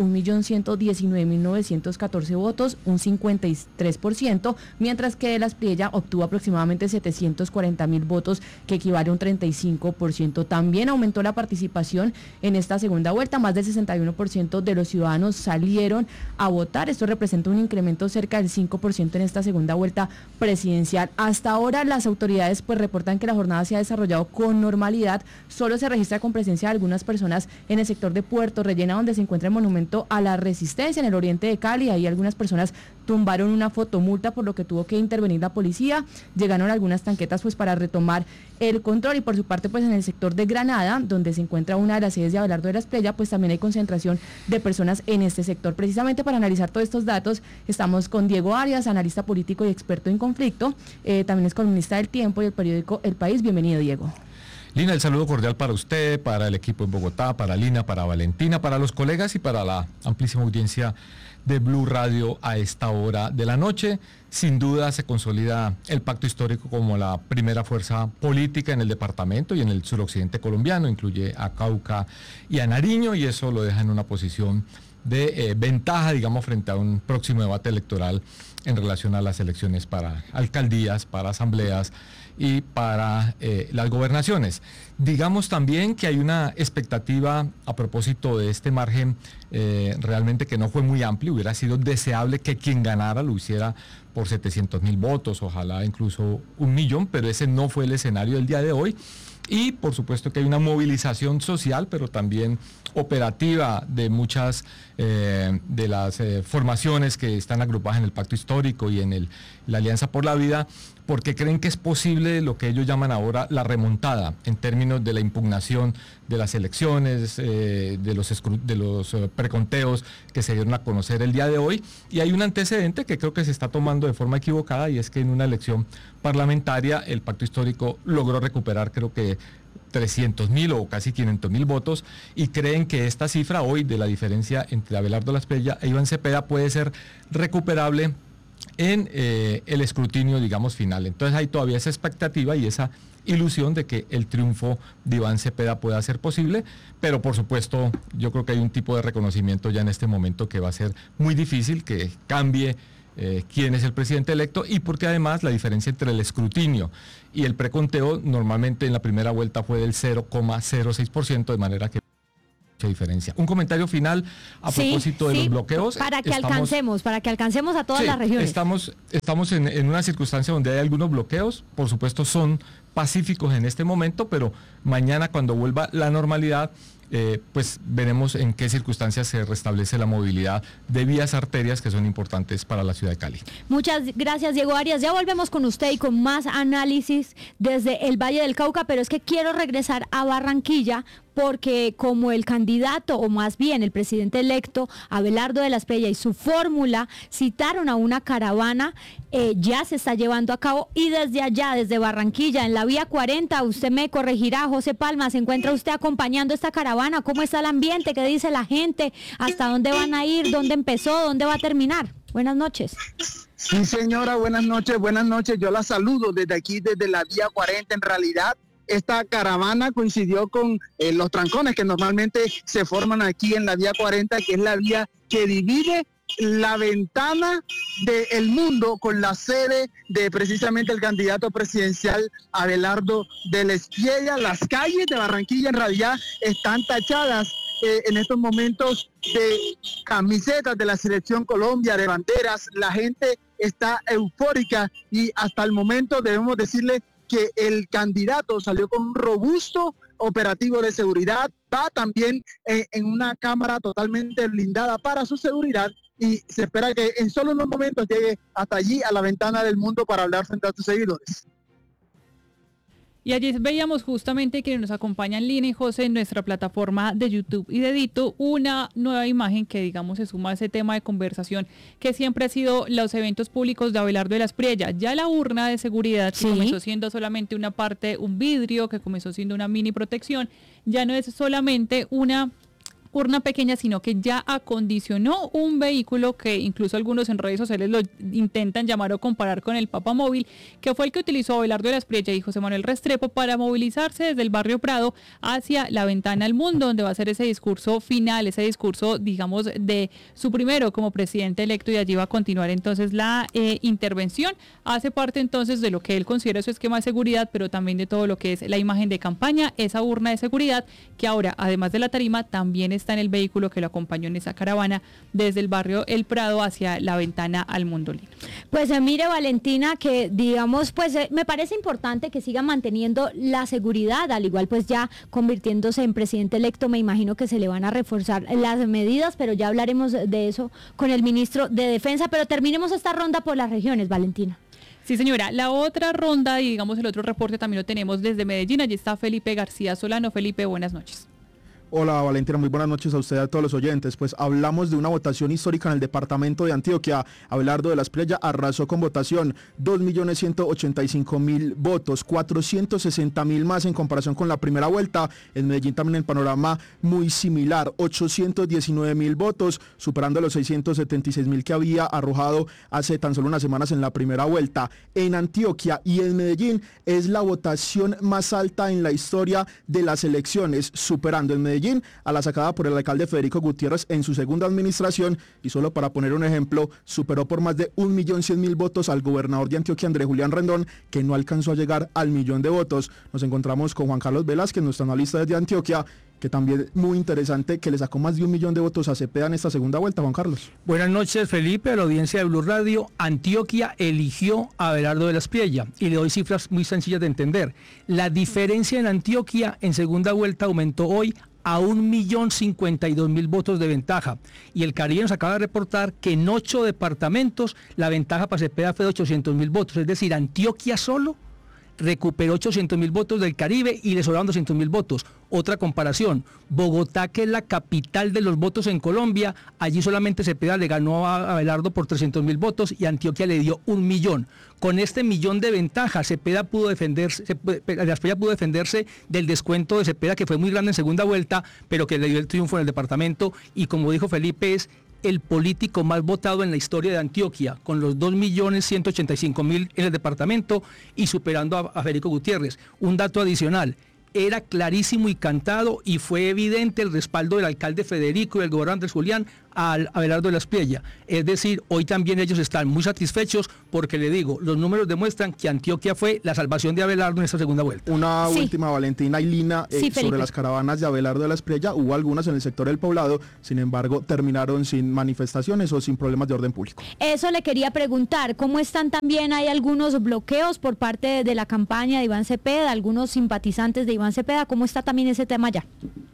1.119.914 votos, un 53%, mientras que de la Espriella obtuvo aproximadamente 740.000 votos, que equivale a un 35%. También aumentó la participación en esta segunda vuelta, más del 61% de los ciudadanos salieron a votar. Esto representa un incremento cerca del 5% en esta segunda vuelta presidencial. Hasta ahora las autoridades pues reportan que la jornada se ha desarrollado con normalidad. Solo se registra con presencia de algunas personas en el sector de Puerto Rellena, donde se encuentra el monumento a la Resistencia en el oriente de Cali. Ahí algunas personas tumbaron una fotomulta, por lo que tuvo que intervenir la policía. Llegaron algunas tanquetas pues para retomar el control, y por su parte pues en el sector de Granada, donde se encuentra una de las sedes de Abelardo de la Espriella, pues también hay concentración de personas en este sector. Precisamente para analizar todos estos datos estamos con Diego Arias, analista político y experto en conflicto, también es columnista del Tiempo y el periódico El País. Bienvenido, Diego. Lina, el saludo cordial para usted, para el equipo en Bogotá, para Lina, para Valentina, para los colegas y para la amplísima audiencia de Blue Radio a esta hora de la noche. Sin duda se consolida el pacto histórico como la primera fuerza política en el departamento y en el suroccidente colombiano, incluye a Cauca y a Nariño, y eso lo deja en una posición de ventaja, digamos, frente a un próximo debate electoral en relación a las elecciones para alcaldías, para asambleas y para las gobernaciones. Digamos también que hay una expectativa a propósito de este margen realmente que no fue muy amplio. Hubiera sido deseable que quien ganara lo hiciera por 700.000 votos, ojalá incluso 1 millón, pero ese no fue el escenario del día de hoy. Y por supuesto que hay una movilización social, pero también operativa de muchas de las formaciones que están agrupadas en el Pacto Histórico y en la Alianza por la Vida, porque creen que es posible lo que ellos llaman ahora la remontada en términos de la impugnación de las elecciones, de los preconteos que se dieron a conocer el día de hoy. Y hay un antecedente que creo que se está tomando de forma equivocada, y es que en una elección parlamentaria el Pacto Histórico logró recuperar, creo que 300.000 o casi 500.000 votos, y creen que esta cifra hoy de la diferencia entre Abelardo Lasprilla e Iván Cepeda puede ser recuperable en el escrutinio, digamos, final. Entonces hay todavía esa expectativa y esa ilusión de que el triunfo de Iván Cepeda pueda ser posible, pero por supuesto yo creo que hay un tipo de reconocimiento ya en este momento que va a ser muy difícil que cambie quién es el presidente electo, y porque además la diferencia entre el escrutinio y el preconteo normalmente en la primera vuelta fue del 0,06%, de manera que mucha diferencia. Un comentario final a propósito de los bloqueos. Para que alcancemos a todas las regiones. Estamos en una circunstancia donde hay algunos bloqueos, por supuesto son pacíficos en este momento, pero mañana, cuando vuelva la normalidad, pues veremos en qué circunstancias se restablece la movilidad de vías arterias que son importantes para la ciudad de Cali. Muchas gracias, Diego Arias. Ya volvemos con usted y con más análisis desde el Valle del Cauca, pero es que quiero regresar a Barranquilla, porque como el candidato, o más bien el presidente electo, Abelardo de Lasprilla, y su fórmula citaron a una caravana, ya se está llevando a cabo, y desde allá, desde Barranquilla, en la vía 40, usted me corregirá, José Palma, ¿se encuentra usted acompañando esta caravana? ¿Cómo está el ambiente? ¿Qué dice la gente? ¿Hasta dónde van a ir? ¿Dónde empezó? ¿Dónde va a terminar? Buenas noches. Sí, señora, buenas noches. Yo la saludo desde aquí, desde la vía 40. En realidad, esta caravana coincidió con los trancones que normalmente se forman aquí en la vía 40, que es la vía que divide la ventana del mundo con la sede de precisamente el candidato presidencial Abelardo de Lasprilla. Las calles de Barranquilla en realidad están tachadas en estos momentos de camisetas de la Selección Colombia, de banderas. La gente está eufórica y hasta el momento debemos decirle que el candidato salió con un robusto operativo de seguridad, va también en una cámara totalmente blindada para su seguridad, y se espera que en solo unos momentos llegue hasta allí, a la ventana del mundo, para hablar frente a sus seguidores. Y allí veíamos justamente que nos acompañan Lina y José en nuestra plataforma de YouTube y de Dito, una nueva imagen que, digamos, se suma a ese tema de conversación que siempre ha sido los eventos públicos de Abelardo de Lasprilla. Ya la urna de seguridad, que comenzó siendo solamente una parte, un vidrio, que comenzó siendo una mini protección, ya no es solamente una urna pequeña, sino que ya acondicionó un vehículo que incluso algunos en redes sociales lo intentan llamar o comparar con el Papamóvil, que fue el que utilizó Abelardo de Lasprilla y José Manuel Restrepo para movilizarse desde el barrio Prado hacia la ventana al mundo, donde va a ser ese discurso final, ese discurso, digamos, de su primero como presidente electo, y allí va a continuar entonces la intervención. Hace parte entonces de lo que él considera su esquema de seguridad, pero también de todo lo que es la imagen de campaña, esa urna de seguridad, que ahora, además de la tarima, también está en el vehículo que lo acompañó en esa caravana desde el barrio El Prado hacia la ventana al mundo. Pues mire, Valentina, que digamos, pues me parece importante que siga manteniendo la seguridad, al igual pues ya convirtiéndose en presidente electo, me imagino que se le van a reforzar las medidas, pero ya hablaremos de eso con el ministro de Defensa. Pero terminemos esta ronda por las regiones, Valentina. Sí, señora. La otra ronda, y digamos el otro reporte, también lo tenemos desde Medellín. Allí está Felipe García Solano. Felipe, buenas noches. Hola Valentina, muy buenas noches a usted y a todos los oyentes. Pues hablamos de una votación histórica en el departamento de Antioquia. Abelardo de Lasprilla arrasó con votación, 2.185.000 votos, 460.000 más en comparación con la primera vuelta. En Medellín también el panorama muy similar, 819.000 votos, superando los 676.000 que había arrojado hace tan solo unas semanas en la primera vuelta. En Antioquia y en Medellín es la votación más alta en la historia de las elecciones, superando en Medellín a la sacada por el alcalde Federico Gutiérrez en su segunda administración, y solo para poner un ejemplo, superó por más de 1.100.000 votos al gobernador de Antioquia, Andrés Julián Rendón, que no alcanzó a llegar al 1.000.000 de votos. Nos encontramos con Juan Carlos Velázquez, nuestro analista desde Antioquia, que también muy interesante, que le sacó más de 1.000.000 de votos a Cepeda en esta segunda vuelta. Juan Carlos. Buenas noches, Felipe, a la audiencia de Blue Radio. Antioquia eligió a Abelardo de Lasprilla, y le doy cifras muy sencillas de entender. La diferencia en Antioquia en segunda vuelta aumentó hoy a 1.052.000 votos de ventaja. Y el Caribe nos acaba de reportar que en 8 departamentos la ventaja para Cepeda fue de 800.000 votos. Es decir, Antioquia solo recuperó 800.000 votos del Caribe y le sobraron 200.000 votos. Otra comparación, Bogotá, que es la capital de los votos en Colombia, allí solamente Cepeda le ganó a Abelardo por 300.000 votos y Antioquia le dio 1.000.000. Con este 1.000.000 de ventaja, Cepeda pudo defenderse del descuento de Cepeda, que fue muy grande en segunda vuelta, pero que le dio el triunfo en el departamento, y como dijo Felipe, es el político más votado en la historia de Antioquia, con los 2.185.000 en el departamento y superando a Federico Gutiérrez. Un dato adicional, era clarísimo y cantado y fue evidente el respaldo del alcalde Federico y del gobernador Andrés Julián a Abelardo de la Espriella. Es decir, hoy también ellos están muy satisfechos porque, le digo, los números demuestran que Antioquia fue la salvación de Abelardo en esta segunda vuelta. Una última, Valentina y Lina, sobre las caravanas de Abelardo de la Espriella. Hubo algunas en el sector del Poblado, sin embargo, terminaron sin manifestaciones o sin problemas de orden público. Eso le quería preguntar, ¿cómo están también? Hay algunos bloqueos por parte de la campaña de Iván Cepeda, algunos simpatizantes de Iván Cepeda. ¿Cómo está también ese tema allá?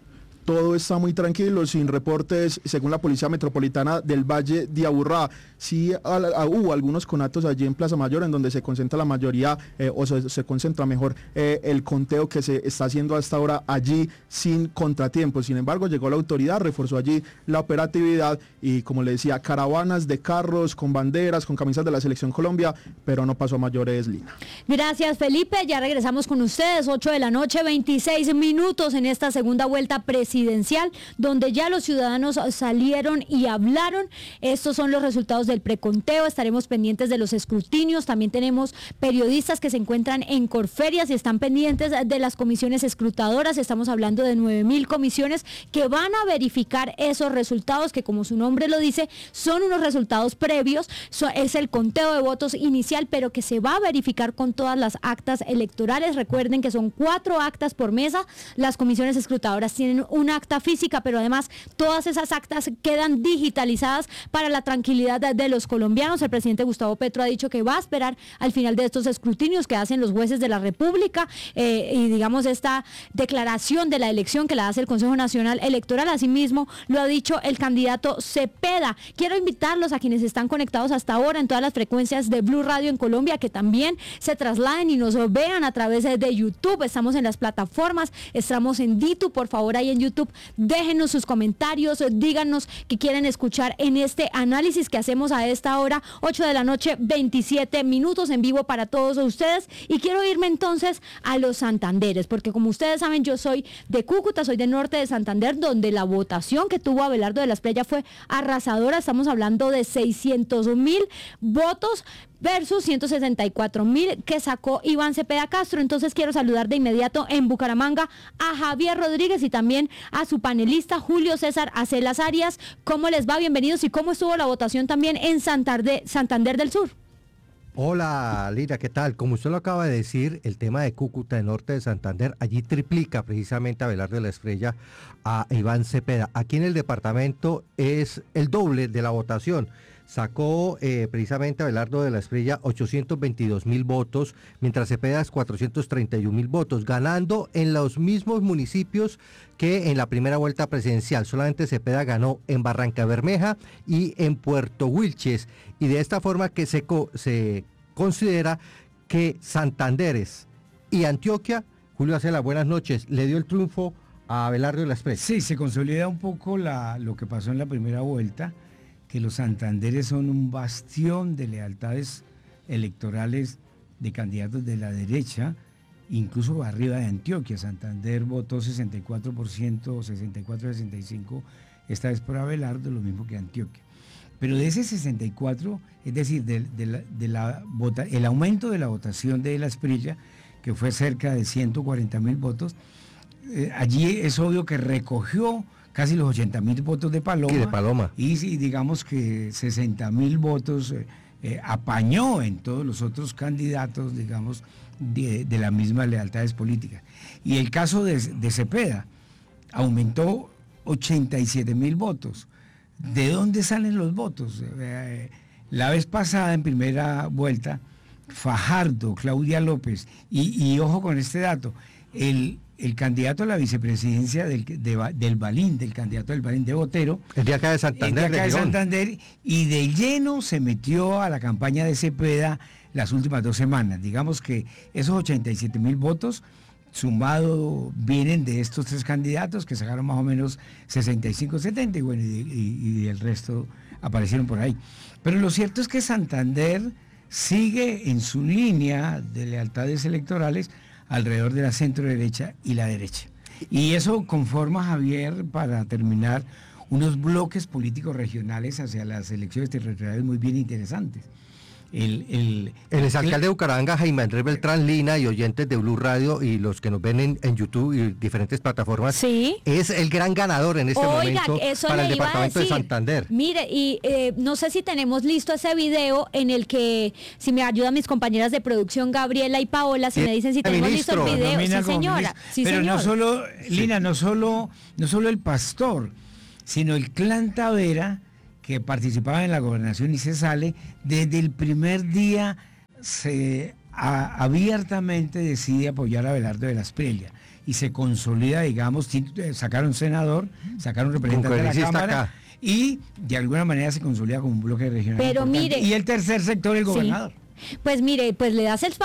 Todo está muy tranquilo, sin reportes, según la Policía Metropolitana del Valle de Aburrá. Sí hubo algunos conatos allí en Plaza Mayor, en donde se concentra la mayoría, o se concentra mejor el conteo que se está haciendo hasta ahora allí sin contratiempos. Sin embargo, llegó la autoridad, reforzó allí la operatividad y, como le decía, caravanas de carros con banderas, con camisas de la Selección Colombia, pero no pasó a mayores, Lina. Gracias, Felipe. Ya regresamos con ustedes, 8 de la noche, 26 minutos en esta segunda vuelta presidencial, donde ya los ciudadanos salieron y hablaron. Estos son los resultados del preconteo. Estaremos pendientes de los escrutinios. También tenemos periodistas que se encuentran en Corferias y están pendientes de las comisiones escrutadoras. Estamos hablando de 9.000 comisiones que van a verificar esos resultados, que, como su nombre lo dice, son unos resultados previos. Es el conteo de votos inicial, pero que se va a verificar con todas las actas electorales. Recuerden que son 4 actas por mesa. Las comisiones escrutadoras tienen una acta física, pero además todas esas actas quedan digitalizadas para la tranquilidad de los colombianos. El presidente Gustavo Petro ha dicho que va a esperar al final de estos escrutinios que hacen los jueces de la República y digamos esta declaración de la elección que la hace el Consejo Nacional Electoral. Asimismo lo ha dicho el candidato Cepeda. Quiero invitarlos a quienes están conectados hasta ahora en todas las frecuencias de Blue Radio en Colombia, que también se trasladen y nos vean a través de YouTube. Estamos en las plataformas, estamos en DITU. Por favor, ahí en YouTube déjenos sus comentarios, díganos qué quieren escuchar en este análisis que hacemos a esta hora, 8 de la noche, 27 minutos en vivo para todos ustedes. Y quiero irme entonces a los Santanderes, porque como ustedes saben, yo soy de Cúcuta, soy del norte de Santander, donde la votación que tuvo Abelardo de la Espriella fue arrasadora. Estamos hablando de 600.000 votos versus 164.000 que sacó Iván Cepeda Castro. Entonces quiero saludar de inmediato en Bucaramanga a Javier Rodríguez y también a su panelista Julio César Acelas Arias. ¿Cómo les va? Bienvenidos. ¿Y cómo estuvo la votación también en Santander del Sur? Hola Lina, ¿qué tal? Como usted lo acaba de decir, el tema de Cúcuta, el norte de Santander, allí triplica precisamente a Abelardo de la Espriella a Iván Cepeda. Aquí en el departamento es el doble de la votación. Sacó precisamente Abelardo de la Espriella 822.000 votos, mientras Cepeda es 431.000 votos, ganando en los mismos municipios que en la primera vuelta presidencial. Solamente Cepeda ganó en Barrancabermeja y en Puerto Wilches, y de esta forma que se considera que Santanderes y Antioquia, Julio Acela, buenas noches, le dio el triunfo a Abelardo de la Espriella. Sí, se consolida un poco lo que pasó en la primera vuelta, que los Santanderes son un bastión de lealtades electorales de candidatos de la derecha, incluso arriba de Antioquia. Santander votó 64%, 64-65%, esta vez por Abelardo, lo mismo que Antioquia. Pero de ese 64%, es decir, el aumento de la votación de la Espriella, que fue cerca de 140.000 votos, allí es obvio que recogió casi los 80.000 votos de Paloma. Sí, de Paloma. Y digamos que 60.000 votos apañó en todos los otros candidatos, digamos, de las mismas lealtades políticas. Y el caso de Cepeda aumentó 87.000 votos. ¿De dónde salen los votos? La vez pasada, en primera vuelta, Fajardo, Claudia López, y ojo con este dato, el el candidato a la vicepresidencia del Balín, del candidato del Balín de Botero. El de acá de Santander. El de acá de Santander, y de lleno se metió a la campaña de Cepeda las últimas 2 semanas. Digamos que esos 87.000 votos sumado vienen de estos 3 candidatos que sacaron más o menos 65, 70 y bueno, y el resto aparecieron por ahí. Pero lo cierto es que Santander sigue en su línea de lealtades electorales alrededor de la centro derecha y la derecha. Y eso conforma, Javier, para terminar, unos bloques políticos regionales hacia las elecciones territoriales muy bien interesantes. El exalcalde de Bucaramanga, Jaime Andrés Beltrán Lina, y oyentes de Blue Radio y los que nos ven en YouTube y diferentes plataformas, es el gran ganador en este momento para el departamento de Santander. Mire, y no sé si tenemos listo ese video en el que, si me ayudan mis compañeras de producción, Gabriela y Paola, si me dicen si tenemos listo el video. Sí, señora. Sí, pero señor. no solo, Lina, no solo el pastor, sino el clan Tavera, que participaba en la gobernación y se sale, desde el primer día abiertamente decide apoyar a Abelardo de la Espriella y se consolida, digamos, sacaron senador, sacaron representante de la Cámara acá. Y de alguna manera se consolida como un bloque regional. Pero importante. mire, y el tercer sector, el gobernador. Pues mire, pues le das el